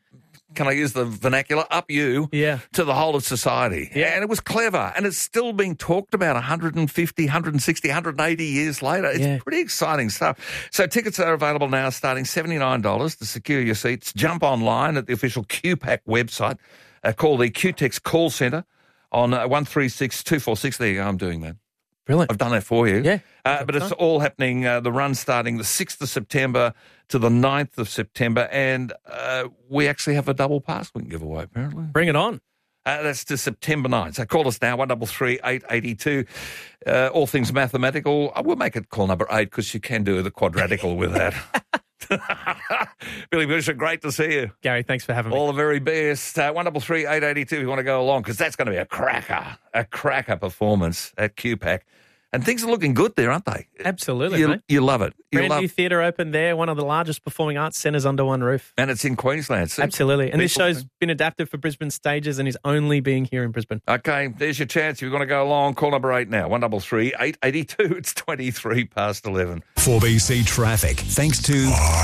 [SPEAKER 2] can I use the vernacular, up you
[SPEAKER 13] yeah.
[SPEAKER 2] to the whole of society. Yeah. And it was clever. And it's still being talked about one hundred fifty, one hundred sixty, one hundred eighty years later. It's
[SPEAKER 13] Yeah.
[SPEAKER 2] pretty exciting stuff. So tickets are available now starting seventy-nine dollars to secure your seats. Jump online at the official Q PAC website. Uh, call the Q-Tex call centre on uh, one three six two four six. There you go, I'm doing that.
[SPEAKER 13] Brilliant.
[SPEAKER 2] I've done that for you.
[SPEAKER 13] Yeah.
[SPEAKER 2] Uh, but it's all happening, uh, the run starting the sixth of September to the ninth of September, and uh, we actually have a double pass we can give away, apparently.
[SPEAKER 13] Bring it on.
[SPEAKER 2] Uh, that's to September ninth. So call us now, one three three, eight eight two. Uh, all things mathematical. I will make it call number eight because you can do the quadratical with that. Billy Busher, great to see you.
[SPEAKER 13] Gary, thanks for having me.
[SPEAKER 2] All the very best. Uh, one three three, eight eight two if you want to go along, because that's going to be a cracker, a cracker performance at Q PAC. And things are looking good there, aren't they?
[SPEAKER 13] Absolutely,
[SPEAKER 2] You,
[SPEAKER 13] mate.
[SPEAKER 2] you love it. You
[SPEAKER 13] Brand
[SPEAKER 2] love
[SPEAKER 13] new theatre open there, one of the largest performing arts centres under one roof.
[SPEAKER 2] And it's in Queensland. So
[SPEAKER 13] Absolutely. And this
[SPEAKER 2] people-
[SPEAKER 13] show's been adapted for Brisbane stages and is only being here in Brisbane.
[SPEAKER 2] Okay, there's your chance. If you're going to go along, call number eight now, one three three, eight eight two. It's twenty-three past eleven.
[SPEAKER 4] four B C Traffic, thanks to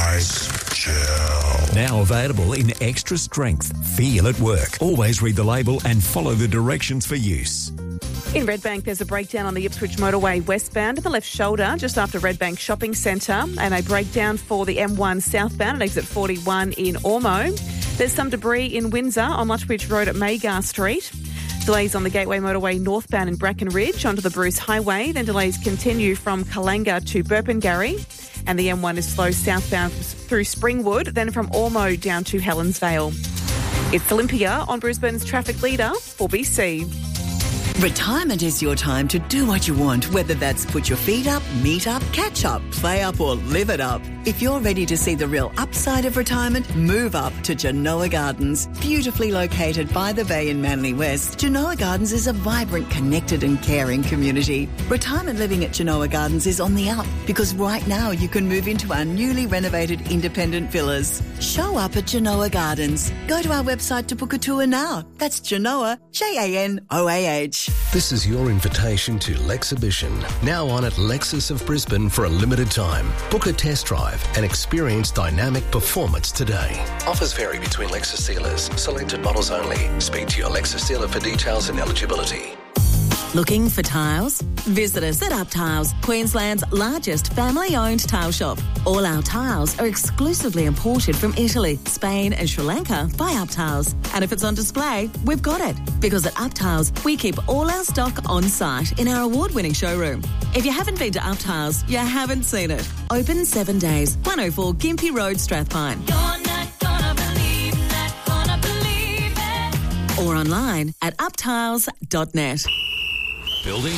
[SPEAKER 4] Ice Gel. Now available in extra strength. Feel at work. Always read the label and follow the directions for use.
[SPEAKER 20] In Redbank, there's a breakdown on the Ipswich motorway westbound at the left shoulder, just after Redbank Shopping Centre, and a breakdown for the M one southbound at exit forty-one in Ormo. There's some debris in Windsor on Lutchbridge Road at Maygar Street. Delays on the Gateway motorway northbound in Brackenridge onto the Bruce Highway. Then delays continue from Kalanga to Burpengary. And the M one is slow southbound through Springwood, then from Ormo down to Helensvale. It's Olympia on Brisbane's traffic leader, four B C.
[SPEAKER 10] Retirement is your time to do what you want, whether that's put your feet up, meet up, catch up, play up or live it up. If you're ready to see the real upside of retirement, move up to Genoa Gardens. Beautifully located by the bay in Manly West, Genoa Gardens is a vibrant, connected and caring community. Retirement living at Genoa Gardens is on the up because right now you can move into our newly renovated independent villas. Show up at Genoa Gardens. Go to our website to book a tour now. That's Genoa, J A N O A H.
[SPEAKER 6] This is your invitation to Lexhibition, now on at Lexus of Brisbane for a limited time. Book a test drive and experience dynamic performance today. Offers vary between Lexus dealers. Selected models only. Speak to your Lexus dealer for details and eligibility.
[SPEAKER 8] Looking for tiles? Visit us at Up Tiles, Queensland's largest family-owned tile shop. All our tiles are exclusively imported from Italy, Spain and Sri Lanka by Up Tiles. And if it's on display, we've got it. Because at Up Tiles, we keep all our stock on site in our award-winning showroom. If you haven't been to Up Tiles, you haven't seen it. Open seven days, one oh four Gympie Road, Strathpine.
[SPEAKER 23] You're not gonna believe, not gonna believe it.
[SPEAKER 8] Or online at up tiles dot net.
[SPEAKER 24] Building,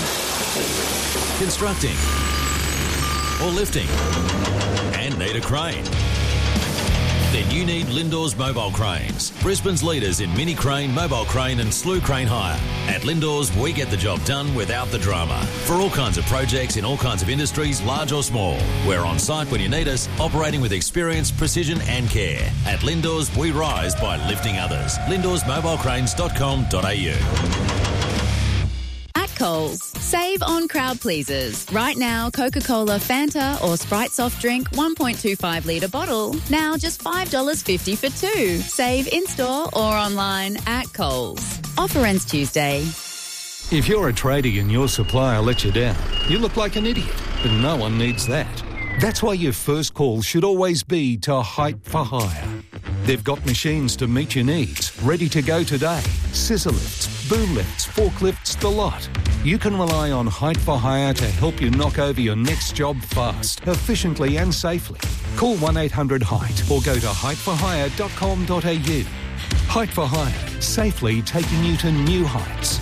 [SPEAKER 24] constructing, or lifting, and need a crane? Then you need Lindor's Mobile Cranes, Brisbane's leaders in mini crane, mobile crane and slew crane hire. At Lindor's, we get the job done without the drama. For all kinds of projects in all kinds of industries, large or small. We're on site when you need us, operating with experience, precision and care. At Lindor's, we rise by lifting others. lindors mobile cranes dot com dot a u.
[SPEAKER 25] Coles. Save on crowd pleasers. Right now, Coca-Cola, Fanta or Sprite soft drink one point two five litre bottle. Now just five dollars fifty for two. Save in-store or online at Coles. Offer ends Tuesday.
[SPEAKER 26] If you're a tradie and your supplier lets you down, you look like an idiot, but no one needs that. That's why your first call should always be to Height for Hire. They've got machines to meet your needs, ready to go today. Scissor lifts, boom lifts, forklifts, the lot. You can rely on Height for Hire to help you knock over your next job fast, efficiently and safely. Call one eight hundred height or go to height for hire dot com dot a u. Height for Hire, safely taking you to new heights.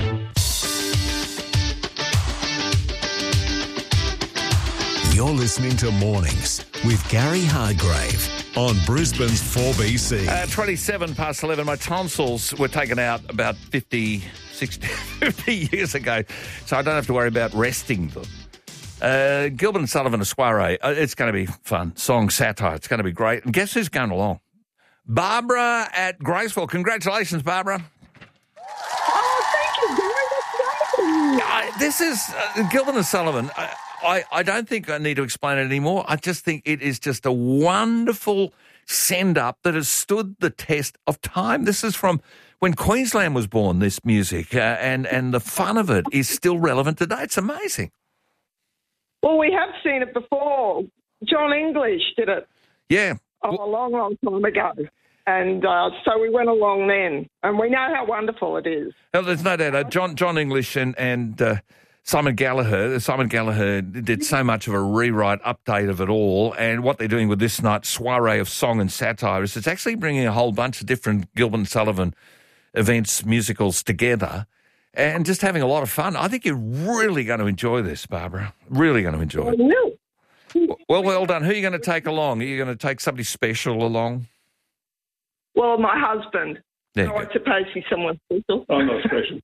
[SPEAKER 4] You're listening to Mornings with Gary Hargrave on Brisbane's four B C.
[SPEAKER 2] Uh, twenty-seven past eleven. My tonsils were taken out about fifty, sixty, fifty years ago, so I don't have to worry about resting them. Uh, Gilbert and Sullivan, a soiree. Uh, it's going to be fun. Song, satire. It's going to be great. And guess who's going along? Barbara at Graceville. Congratulations, Barbara.
[SPEAKER 27] Oh, thank you, Gary. That's
[SPEAKER 2] Uh, this is uh, Gilbert and Sullivan. I, I, I don't think I need to explain it anymore. I just think it is just a wonderful send up that has stood the test of time. This is from when Queensland was born, this music, uh, and, and the fun of it is still relevant today. It's amazing.
[SPEAKER 27] Well, we have seen it before. John English did it.
[SPEAKER 2] Yeah.
[SPEAKER 27] Oh, a long, long time ago. And uh, so we went along then. And we know how wonderful it is.
[SPEAKER 2] No, there's no doubt. Uh, John John English and, and uh, Simon Gallagher, Simon Gallagher did so much of a rewrite, update of it all. And what they're doing with this night's soiree of song and satire is it's actually bringing a whole bunch of different Gilbert and Sullivan events, musicals together and just having a lot of fun. I think you're really going to enjoy this, Barbara. Really going to enjoy it.
[SPEAKER 27] No.
[SPEAKER 2] Well, well done. Who are you going to take along? Are you going to take somebody special along?
[SPEAKER 27] Well, my husband.
[SPEAKER 2] There you
[SPEAKER 27] I suppose he's someone special.
[SPEAKER 2] I'm not special.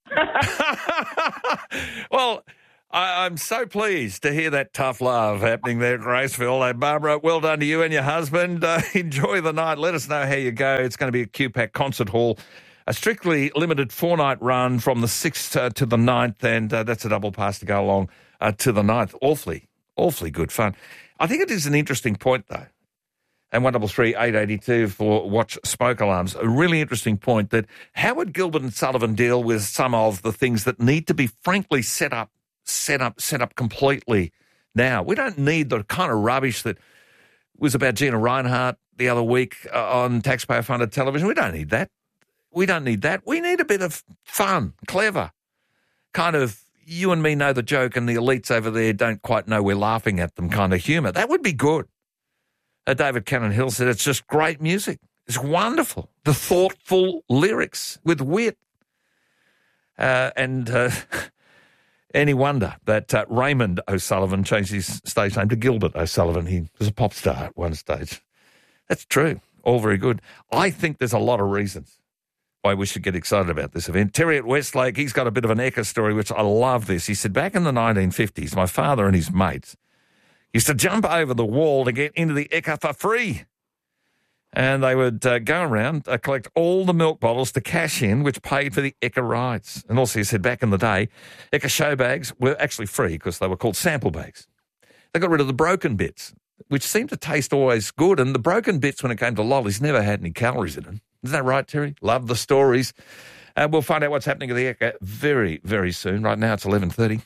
[SPEAKER 2] Well, I, I'm so pleased to hear that tough love happening there at Graceville. Hey, Barbara, well done to you and your husband. Uh, enjoy the night. Let us know how you go. It's going to be at Q PAC Concert Hall. A strictly limited four-night run from the sixth uh, to the ninth, and uh, that's a double pass to go along uh, to the ninth. Awfully, awfully good fun. I think it is an interesting point, though. And one double three eight eighty two for Watch Smoke Alarms. A really interesting point that how would Gilbert and Sullivan deal with some of the things that need to be frankly set up, set up, set up completely now? We don't need the kind of rubbish that was about Gina Reinhart the other week uh, on taxpayer-funded television. We don't need that. We don't need that. We need a bit of fun, clever, kind of you and me know the joke and the elites over there don't quite know we're laughing at them kind of humour. That would be good. Uh, David Cannon-Hill said it's just great music. It's wonderful. The thoughtful lyrics with wit. Uh, and uh, any wonder that uh, Raymond O'Sullivan changed his stage name to Gilbert O'Sullivan. He was a pop star at one stage. That's true. All very good. I think there's a lot of reasons why we should get excited about this event. Terry at Westlake, he's got a bit of an Ekka story, which I love this. He said, back in the nineteen fifties, my father and his mates used to jump over the wall to get into the Ekka for free. And they would uh, go around, uh, collect all the milk bottles to cash in, which paid for the Ekka rides. And also he said back in the day, Ekka show bags were actually free because they were called sample bags. They got rid of the broken bits, which seemed to taste always good. And the broken bits, when it came to lollies, never had any calories in them. Isn't that right, Terry? Love the stories. Uh, we'll find out what's happening at the Ekka very, very soon. Right now it's eleven thirty.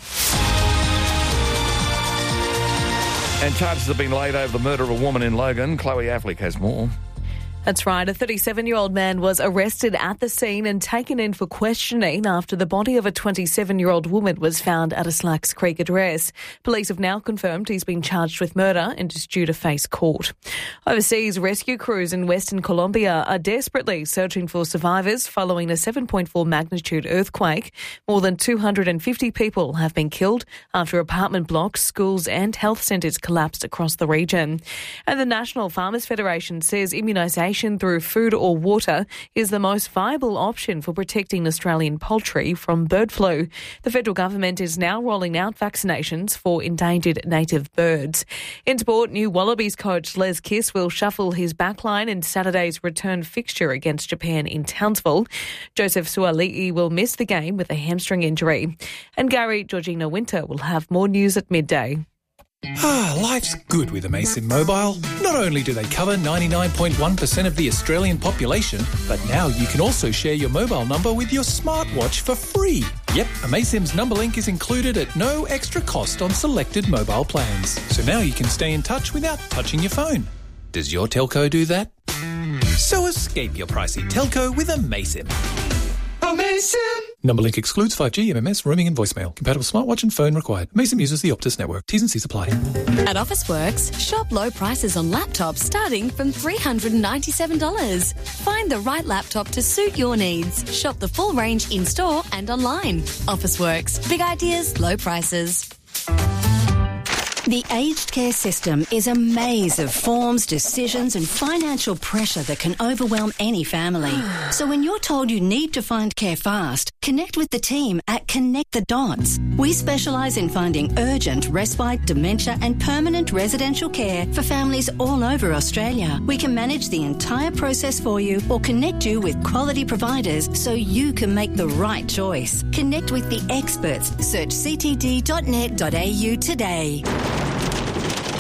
[SPEAKER 2] And charges have been laid over the murder of a woman in Logan. Chloe Affleck has more.
[SPEAKER 14] That's right. A thirty-seven-year-old man was arrested at the scene and taken in for questioning after the body of a twenty-seven-year-old woman was found at a Slacks Creek address. Police have now confirmed he's been charged with murder and is due to face court. Overseas, rescue crews in Western Colombia are desperately searching for survivors following a seven point four magnitude earthquake. More than two hundred fifty people have been killed after apartment blocks, schools and health centres collapsed across the region. And the National Farmers Federation says immunisation through food or water is the most viable option for protecting Australian poultry from bird flu. The federal government is now rolling out vaccinations for endangered native birds. In sport, new Wallabies coach Les Kiss will shuffle his backline in Saturday's return fixture against Japan in Townsville. Joseph Suali'i will miss the game with a hamstring injury. And Gary Georgina Winter will have more news at midday.
[SPEAKER 5] Ah, life's good with Amaysim Mobile. Not only do they cover ninety-nine point one percent of the Australian population, but now you can also share your mobile number with your smartwatch for free. Yep, Amaysim's number link is included at no extra cost on selected mobile plans. So now you can stay in touch without touching your phone. Does your telco do that? So escape your pricey telco with Amaysim. Amaysim! Number link excludes five G, M M S, roaming and voicemail. Compatible smartwatch and phone required. Amaysim uses the Optus network. T's and C's apply.
[SPEAKER 25] At Officeworks, shop low prices on laptops starting from three hundred ninety-seven dollars. Find the right laptop to suit your needs. Shop the full range in-store and online. Officeworks. Big ideas, low prices.
[SPEAKER 7] The aged care system is a maze of forms, decisions and financial pressure that can overwhelm any family. So when you're told you need to find care fast, connect with the team at Connect the Dots. We specialise in finding urgent, respite, dementia and permanent residential care for families all over Australia. We can manage the entire process for you or connect you with quality providers so you can make the right choice. Connect with the experts. Search c t d dot net dot a u today.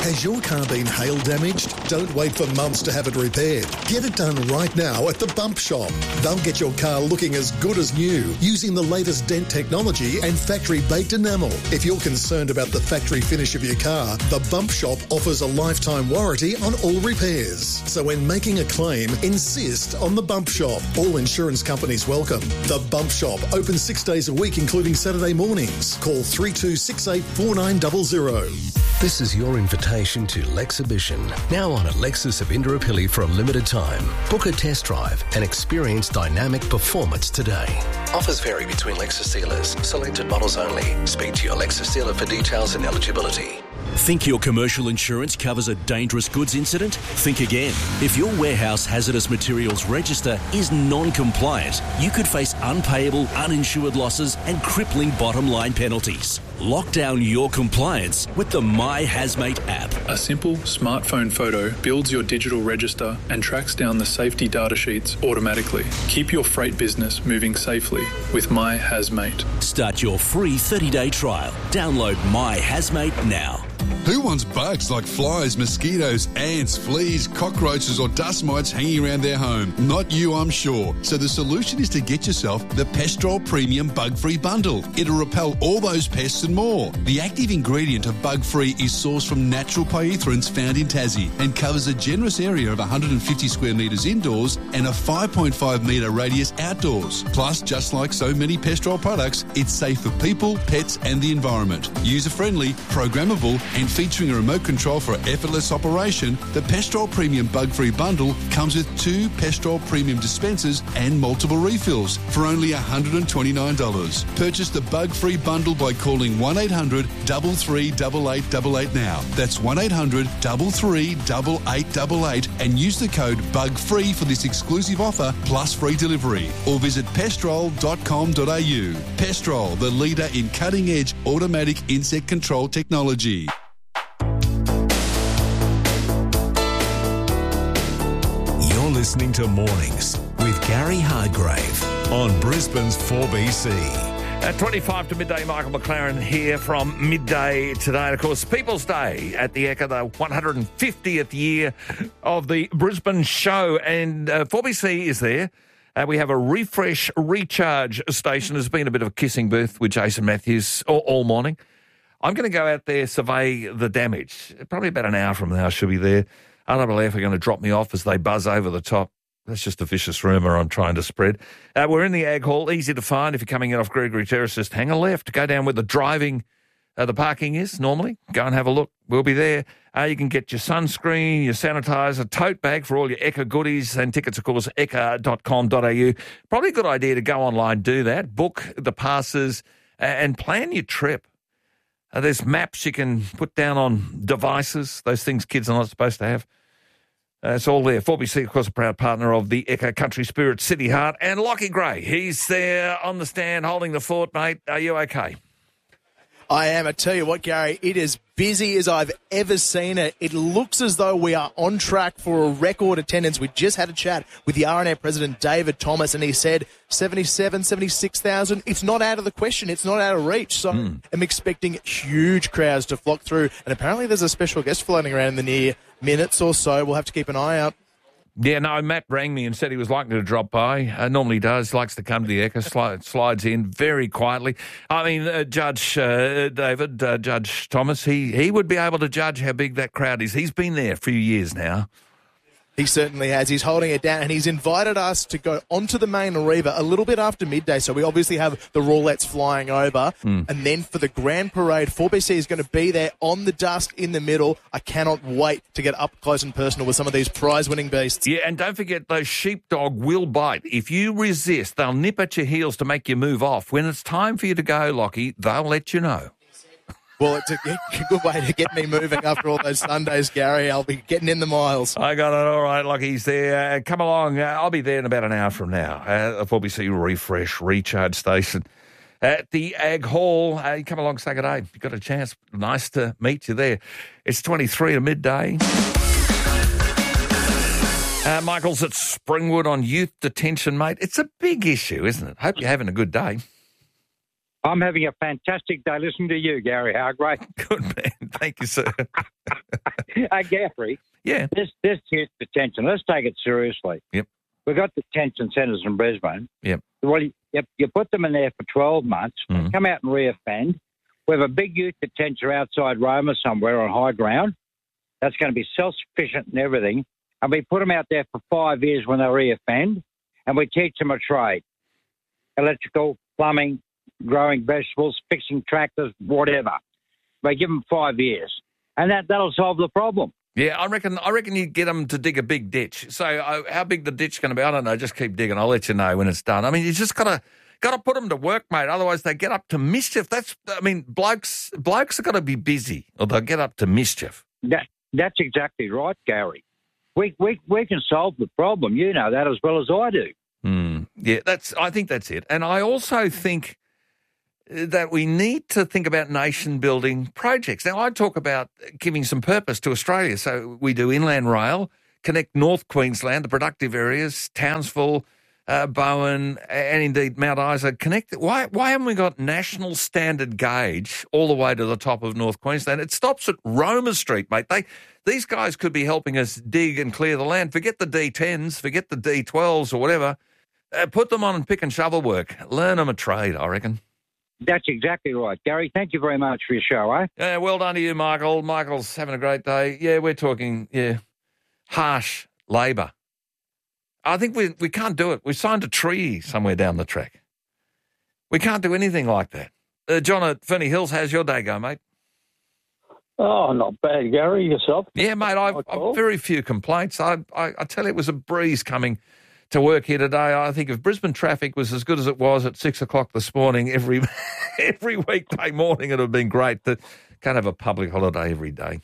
[SPEAKER 3] Has your car been hail damaged? Don't wait for months to have it repaired. Get it done right now at the Bump Shop. They'll get your car looking as good as new using the latest dent technology and factory-baked enamel. If you're concerned about the factory finish of your car, the Bump Shop offers a lifetime warranty on all repairs. So when making a claim, insist on the Bump Shop. All insurance companies welcome. The Bump Shop, open six days a week, including Saturday mornings. Call three two six eight four nine zero zero.
[SPEAKER 6] This is your invitation to Lexhibition, now on at Lexus of Indooroopilly for a limited time. Book a test drive and experience dynamic performance today. Offers vary between Lexus dealers. Selected models only. Speak to your Lexus dealer for details and eligibility.
[SPEAKER 9] Think your commercial insurance covers a dangerous goods incident? Think again. If your warehouse hazardous materials register is non-compliant, you could face unpayable, uninsured losses and crippling bottom line penalties. Lock down your compliance with the My Hazmate app.
[SPEAKER 11] A simple smartphone photo builds your digital register and tracks down the safety data sheets automatically. Keep your freight business moving safely with My Hazmate.
[SPEAKER 9] Start your free thirty-day trial. Download My Hazmate now.
[SPEAKER 12] Who wants bugs like flies, mosquitoes, ants, fleas, cockroaches or dust mites hanging around their home? Not you, I'm sure. So the solution is to get yourself the Pestrol Premium Bug-Free Bundle. It'll repel all those pests and more. The active ingredient of Bug-Free is sourced from natural pyrethrins found in Tassie and covers a generous area of one hundred fifty square metres indoors and a five point five metre radius outdoors. Plus, just like so many Pestrol products, it's safe for people, pets and the environment. User-friendly, programmable and featuring a remote control for effortless operation, the Pestrol Premium Bug-Free Bundle comes with two Pestrol Premium dispensers and multiple refills for only one hundred twenty-nine dollars. Purchase the Bug-Free Bundle by calling one eight hundred three three eight eight eight eight now. That's one eight hundred three three eight eight eight eight and use the code BUGFREE for this exclusive offer plus free delivery. Or visit pestrol dot com dot a u. Pestrol, the leader in cutting-edge automatic insect control technology.
[SPEAKER 4] You're listening to Mornings with Gary Hardgrave on Brisbane's four B C.
[SPEAKER 2] At twenty-five to midday, Michael McLaren here from midday today. And of course, People's Day at the Ekka, the one hundred fiftieth year of the Brisbane show. And uh, four B C is there. Uh, we have a refresh recharge station. There's been a bit of a kissing booth with Jason Matthews all, all morning. I'm going to go out there, survey the damage. Probably about an hour from now I should be there. R W F are going to drop me off as they buzz over the top. That's just a vicious rumour I'm trying to spread. Uh, we're in the Ag Hall, easy to find if you're coming in off Gregory Terrace. Just hang a left, go down where the driving, uh, the parking is normally. Go and have a look. We'll be there. Uh, you can get your sunscreen, your sanitizer, tote bag for all your Ekka goodies, and tickets, of course, ekka dot com dot a u. Probably a good idea to go online, do that, book the passes, uh, and plan your trip. Uh, there's maps you can put down on devices, those things kids are not supposed to have. Uh, it's all there. four B C, of course, a proud partner of the Ekka Country Spirit City Heart. And Lockie Gray, he's there on the stand holding the fort, mate. Are you okay?
[SPEAKER 15] I am. I tell you what, Gary, it is busy as I've ever seen it. It looks as though we are on track for a record attendance. We just had a chat with the R N A president, David Thomas, and he said seventy-seven, seventy-six thousand. It's not out of the question. It's not out of reach. So mm. I'm expecting huge crowds to flock through. And apparently there's a special guest floating around in the near minutes or so. We'll have to keep an eye out.
[SPEAKER 2] Yeah, no, Matt rang me and said he was likely to drop by. Uh, normally does, likes to come to the Ekka, sli- slides in very quietly. I mean, uh, Judge uh, David, uh, Judge Thomas, he, he would be able to judge how big that crowd is. He's been there a few years now.
[SPEAKER 15] He certainly has. He's holding it down, and he's invited us to go onto the main Arriva a little bit after midday. So we obviously have the Rawlettes flying over. Mm. And then for the Grand Parade, four B C is going to be there on the dust in the middle. I cannot wait to get up close and personal with some of these prize-winning beasts.
[SPEAKER 2] Yeah, and don't forget, those sheepdog will bite. If you resist, they'll nip at your heels to make you move off. When it's time for you to go, Lockie, they'll let you know.
[SPEAKER 15] Well, it's a good way to get me moving after all those Sundays, Gary. I'll be getting in the miles.
[SPEAKER 2] I got it. All right, Lockie's there. Uh, come along. Uh, I'll be there in about an hour from now. Uh, the four B C Refresh Recharge Station at the Ag Hall. Uh, come along, say good day. You've got a chance. Nice to meet you there. It's twenty-three to midday. Uh, Michael's at Springwood on youth detention, mate. It's a big issue, isn't it? Hope you're having a good day.
[SPEAKER 16] I'm having a fantastic day. Listen to you, Gary Hargrave.
[SPEAKER 2] Good, man. Thank you, sir.
[SPEAKER 1] Hey, Gaffrey.
[SPEAKER 2] Yeah.
[SPEAKER 1] This this here's detention. Let's take it seriously.
[SPEAKER 2] Yep.
[SPEAKER 1] We've got detention centres in Brisbane.
[SPEAKER 2] Yep.
[SPEAKER 1] Well, you, you put them in there for twelve months,
[SPEAKER 2] Mhm.
[SPEAKER 1] come out and reoffend. We have a big youth detention outside Roma somewhere on high ground. That's going to be self-sufficient and everything. And we put them out there for five years when they reoffend, and we teach them a trade. Electrical, plumbing, growing vegetables, fixing tractors, whatever. We give them five years. And that, that'll solve the problem.
[SPEAKER 2] Yeah, I reckon I reckon you get them to dig a big ditch. So uh, how big the ditch going to be, I don't know. Just keep digging. I'll let you know when it's done. I mean, you just got to got to put them to work, mate. Otherwise, they get up to mischief. That's, I mean, blokes blokes are going to be busy or they'll get up to mischief.
[SPEAKER 1] That, that's exactly right, Gary. We, we, we can solve the problem. You know that as well as I do.
[SPEAKER 2] Mm, yeah, that's. I think that's it. And I also think that we need to think about nation-building projects. Now, I talk about giving some purpose to Australia. So we do Inland Rail, connect North Queensland, the productive areas, Townsville, uh, Bowen, and indeed Mount Isa. Connect. Why, why haven't we got national standard gauge all the way to the top of North Queensland? It stops at Roma Street, mate. They, these guys could be helping us dig and clear the land. Forget the D tens, forget the D twelves or whatever. Uh, put them on and pick and shovel work. Learn them a trade, I reckon.
[SPEAKER 1] That's exactly right. Gary, thank you very much for your show, eh?
[SPEAKER 2] Yeah, well done to you, Michael. Michael's having a great day. Yeah, we're talking, yeah, harsh labour. I think we we can't do it. We signed a treaty somewhere down the track. We can't do anything like that. Uh, John at Ferny Hills, how's your day go, mate?
[SPEAKER 16] Oh, not bad, Gary. Yourself?
[SPEAKER 2] Yeah, mate, I've, I've very few complaints. I, I, I tell you, it was a breeze coming to work here today. I think if Brisbane traffic was as good as it was at six o'clock this morning, every every weekday morning, it would have been great. To can't have a public holiday every day.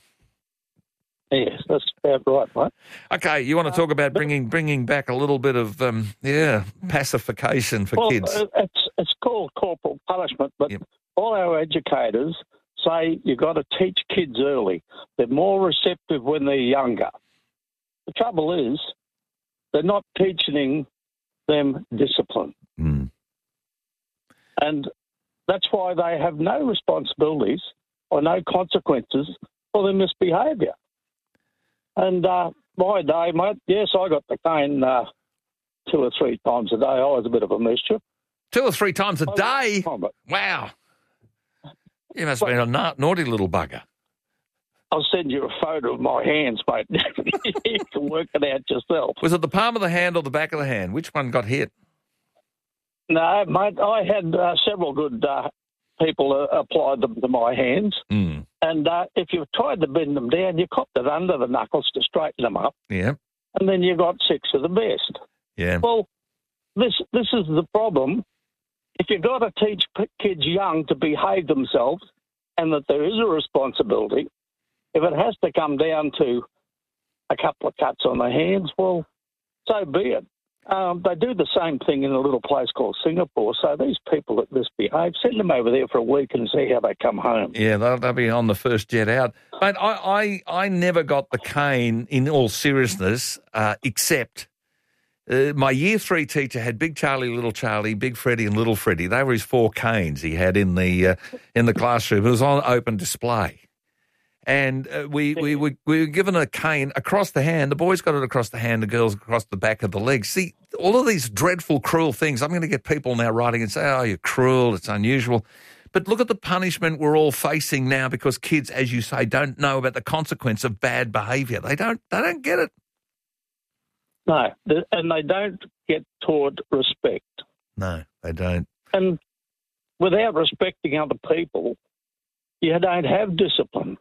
[SPEAKER 16] Yes, that's about right, mate.
[SPEAKER 2] Okay, you want to talk about bringing bringing back a little bit of um, yeah pacification for
[SPEAKER 16] well,
[SPEAKER 2] kids?
[SPEAKER 16] uh, It's it's called corporal punishment, but all our educators say you've got to teach kids early. They're more receptive when they're younger. The trouble is, they're not teaching them discipline.
[SPEAKER 2] Mm.
[SPEAKER 16] And that's why they have no responsibilities or no consequences for their misbehaviour. And uh, my day, mate, yes, I got the cane uh, two or three times a day. I was a bit of a mischief.
[SPEAKER 2] Two or three times a day? Wow. You must have been a na- naughty little bugger.
[SPEAKER 16] I'll send you a photo of my hands, mate. You can work it out yourself.
[SPEAKER 2] Was it the palm of the hand or the back of the hand? Which one got hit?
[SPEAKER 16] No, mate, I had uh, several good uh, people uh, apply them to my hands.
[SPEAKER 2] Mm.
[SPEAKER 16] And uh, if you tried to bend them down, you copped it under the knuckles to straighten them up.
[SPEAKER 2] Yeah.
[SPEAKER 16] And then you got six of the best.
[SPEAKER 2] Yeah.
[SPEAKER 16] Well, this this is the problem. If you've got to teach p- kids young to behave themselves and that there is a responsibility, if it has to come down to a couple of cuts on the hands, well, so be it. Um, they do the same thing in a little place called Singapore. So these people that misbehave, send them over there for a week and see how they come home.
[SPEAKER 2] Yeah, they'll, they'll be on the first jet out. But I, I, I never got the cane in all seriousness, uh, except uh, my year three teacher had Big Charlie, Little Charlie, Big Freddie and Little Freddie. They were his four canes he had in the uh, in the classroom. It was on open display. And uh, we, we, we, we were given a cane across the hand. The boys got it across the hand, the girls across the back of the leg. See, all of these dreadful, cruel things. I'm going to get people now writing and say, oh, you're cruel, it's unusual. But look at the punishment we're all facing now because kids, as you say, don't know about the consequence of bad behaviour. They don't, they don't get it.
[SPEAKER 16] No, and they don't get taught respect.
[SPEAKER 2] No, they don't.
[SPEAKER 16] And without respecting other people, you don't have discipline.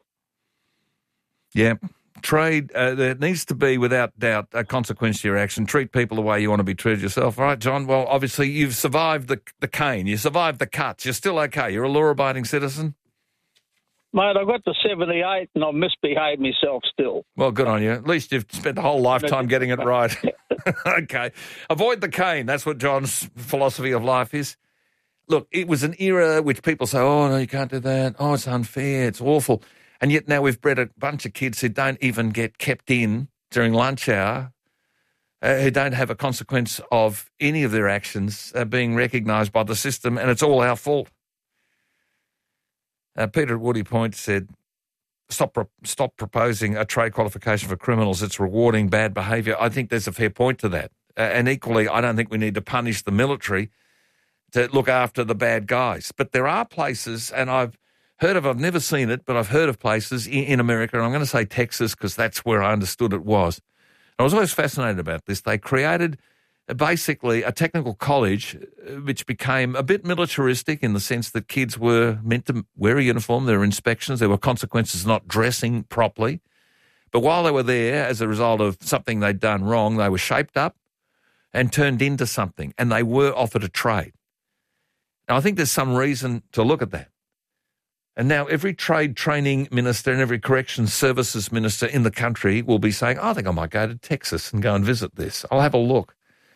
[SPEAKER 2] Yeah. Trade, uh, there needs to be, without doubt, a consequence to your action. Treat people the way you want to be treated yourself. All right, John? Well, obviously, you've survived the the cane. You survived the cuts. You're still okay. You're a law-abiding citizen?
[SPEAKER 16] Mate, I got to seventy-eight and I've misbehaved myself still.
[SPEAKER 2] Well, good on you. At least you've spent a whole lifetime getting it right. Okay. Avoid the cane. That's what John's philosophy of life is. Look, it was an era which people say, oh, no, you can't do that. Oh, it's unfair. It's awful. And yet now we've bred a bunch of kids who don't even get kept in during lunch hour, uh, who don't have a consequence of any of their actions uh, being recognised by the system, and it's all our fault. Uh, Peter at Woody Point said, stop stop proposing a trade qualification for criminals. It's rewarding bad behaviour. I think there's a fair point to that. Uh, and equally, I don't think we need to punish the military to look after the bad guys. But there are places, and I've heard of, I've never seen it, but I've heard of places in, in America, and I'm going to say Texas because that's where I understood it was. I was always fascinated about this. They created basically a technical college which became a bit militaristic in the sense that kids were meant to wear a uniform. There were inspections. There were consequences not dressing properly. But while they were there, as a result of something they'd done wrong, they were shaped up and turned into something, and they were offered a trade. Now, I think there's some reason to look at that. And now every trade training minister and every corrections services minister in the country will be saying, oh, I think I might go to Texas and go and visit this. I'll have a look.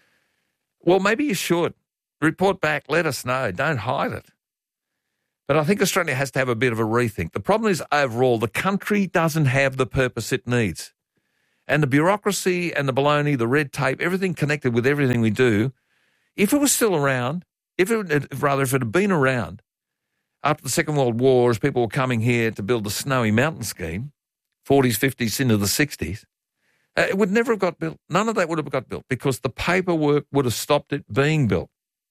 [SPEAKER 2] Well, maybe you should. Report back, let us know. Don't hide it. But I think Australia has to have a bit of a rethink. The problem is overall the country doesn't have the purpose it needs. And the bureaucracy and the baloney, the red tape, everything connected with everything we do, if it was still around, if it, rather if it had been around after the Second World War, as people were coming here to build the Snowy Mountain scheme, forties, fifties into the sixties, uh, it would never have got built. None of that would have got built because the paperwork would have stopped it being built.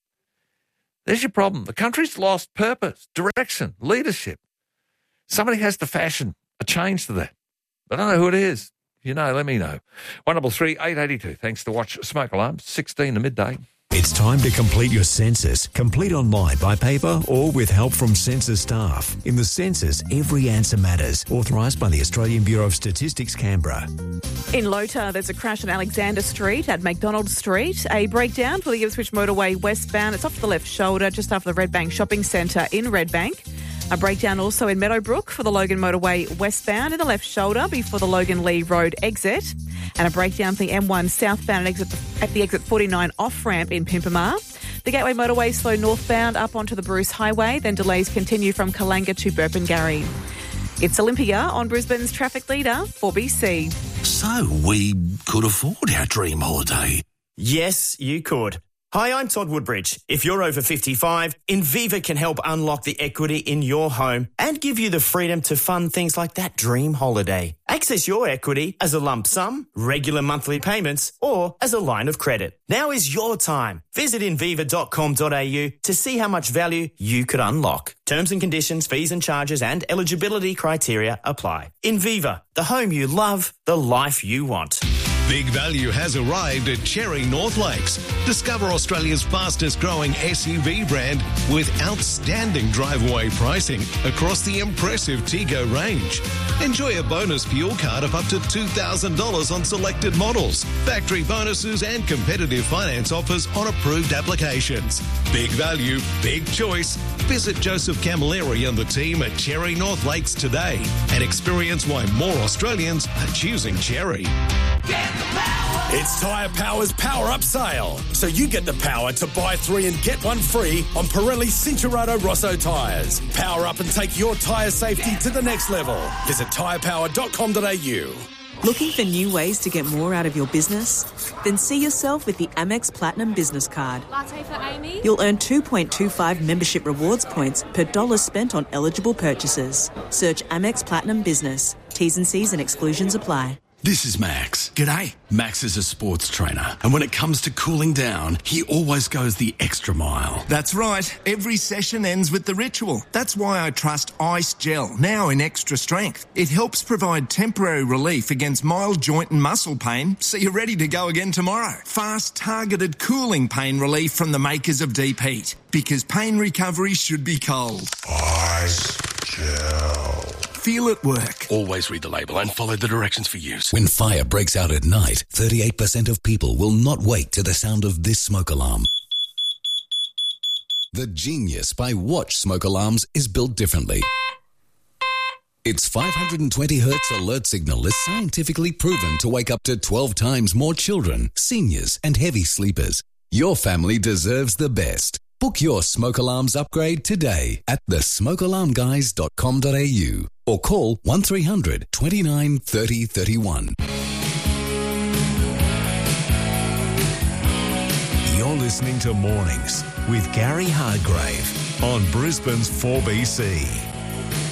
[SPEAKER 2] There's your problem. The country's lost purpose, direction, leadership. Somebody has to fashion a change to that. I don't know who it is. If you know, let me know. one double three eight eight two. Thanks to Watch Smoke Alarm, sixteen to midday.
[SPEAKER 4] It's time to complete your census. Complete online, by paper, or with help from census staff. In the census, every answer matters. Authorised by the Australian Bureau of Statistics, Canberra.
[SPEAKER 14] In Lota, there's a crash on Alexander Street at McDonald Street. A breakdown for the Ipswich Motorway westbound. It's off the left shoulder, just after the Redbank Shopping Centre in Redbank. A breakdown also in Meadowbrook for the Logan Motorway westbound in the left shoulder before the Logan Lee Road exit. And a breakdown for the M one southbound at, exit, at the exit forty-nine off-ramp in Pimpamar. The Gateway Motorway slow northbound up onto the Bruce Highway, then delays continue from Kalanga to Burpengary. It's Olympia on Brisbane's traffic leader, four B C.
[SPEAKER 13] So we could afford our dream holiday.
[SPEAKER 17] Yes, you could. Hi, I'm Todd Woodbridge. If you're over fifty-five, Inviva can help unlock the equity in your home and give you the freedom to fund things like that dream holiday. Access your equity as a lump sum, regular monthly payments, or as a line of credit. Now is your time. Visit inviva dot com dot a u to see how much value you could unlock. Terms and conditions, fees and charges and eligibility criteria apply. Inviva, the home you love, the life you want.
[SPEAKER 18] Big value has arrived at Cherry North Lakes. Discover Australia's fastest growing S U V brand with outstanding drive-away pricing across the impressive Tego range. Enjoy a bonus fuel card of up to two thousand dollars on selected models, factory bonuses and competitive finance offers on approved applications. Big value, big choice. Visit Joseph Camilleri and the team at Cherry North Lakes today and experience why more Australians are choosing Cherry.
[SPEAKER 19] It's Tyre Power's Power Up Sale. So you get the power to buy three and get one free on Pirelli Cincherato Rosso tyres. Power up and take your tyre safety to the next level. Visit tyre power dot com dot a u.
[SPEAKER 20] Looking for new ways to get more out of your business? Then see yourself with the Amex Platinum Business Card.
[SPEAKER 21] Latte for Amy?
[SPEAKER 20] You'll earn two point two five membership rewards points per dollar spent on eligible purchases. Search Amex Platinum Business. T's and C's and exclusions apply.
[SPEAKER 13] This is Max. G'day. Max is a sports trainer, and when it comes to cooling down, he always goes the extra mile.
[SPEAKER 22] That's right. Every session ends with the ritual. That's why I trust Ice Gel, now in extra strength. It helps provide temporary relief against mild joint and muscle pain, so you're ready to go again tomorrow. Fast, targeted cooling pain relief from the makers of Deep Heat, because pain recovery should be cold.
[SPEAKER 13] Ice Gel.
[SPEAKER 22] Feel it work.
[SPEAKER 13] Always read the label and follow the directions for use.
[SPEAKER 28] When fire breaks out at night, thirty-eight percent of people will not wake to the sound of this smoke alarm. The Genius by Watch smoke alarms is built differently. Its five hundred twenty hertz alert signal is scientifically proven to wake up to twelve times more children, seniors, and heavy sleepers. Your family deserves the best. Book your smoke alarms upgrade today at the smoke alarm guys dot com dot a u or call one three hundred twenty-nine thirty thirty-one.
[SPEAKER 4] You're listening to Mornings with Gary Hargrave on Brisbane's four B C.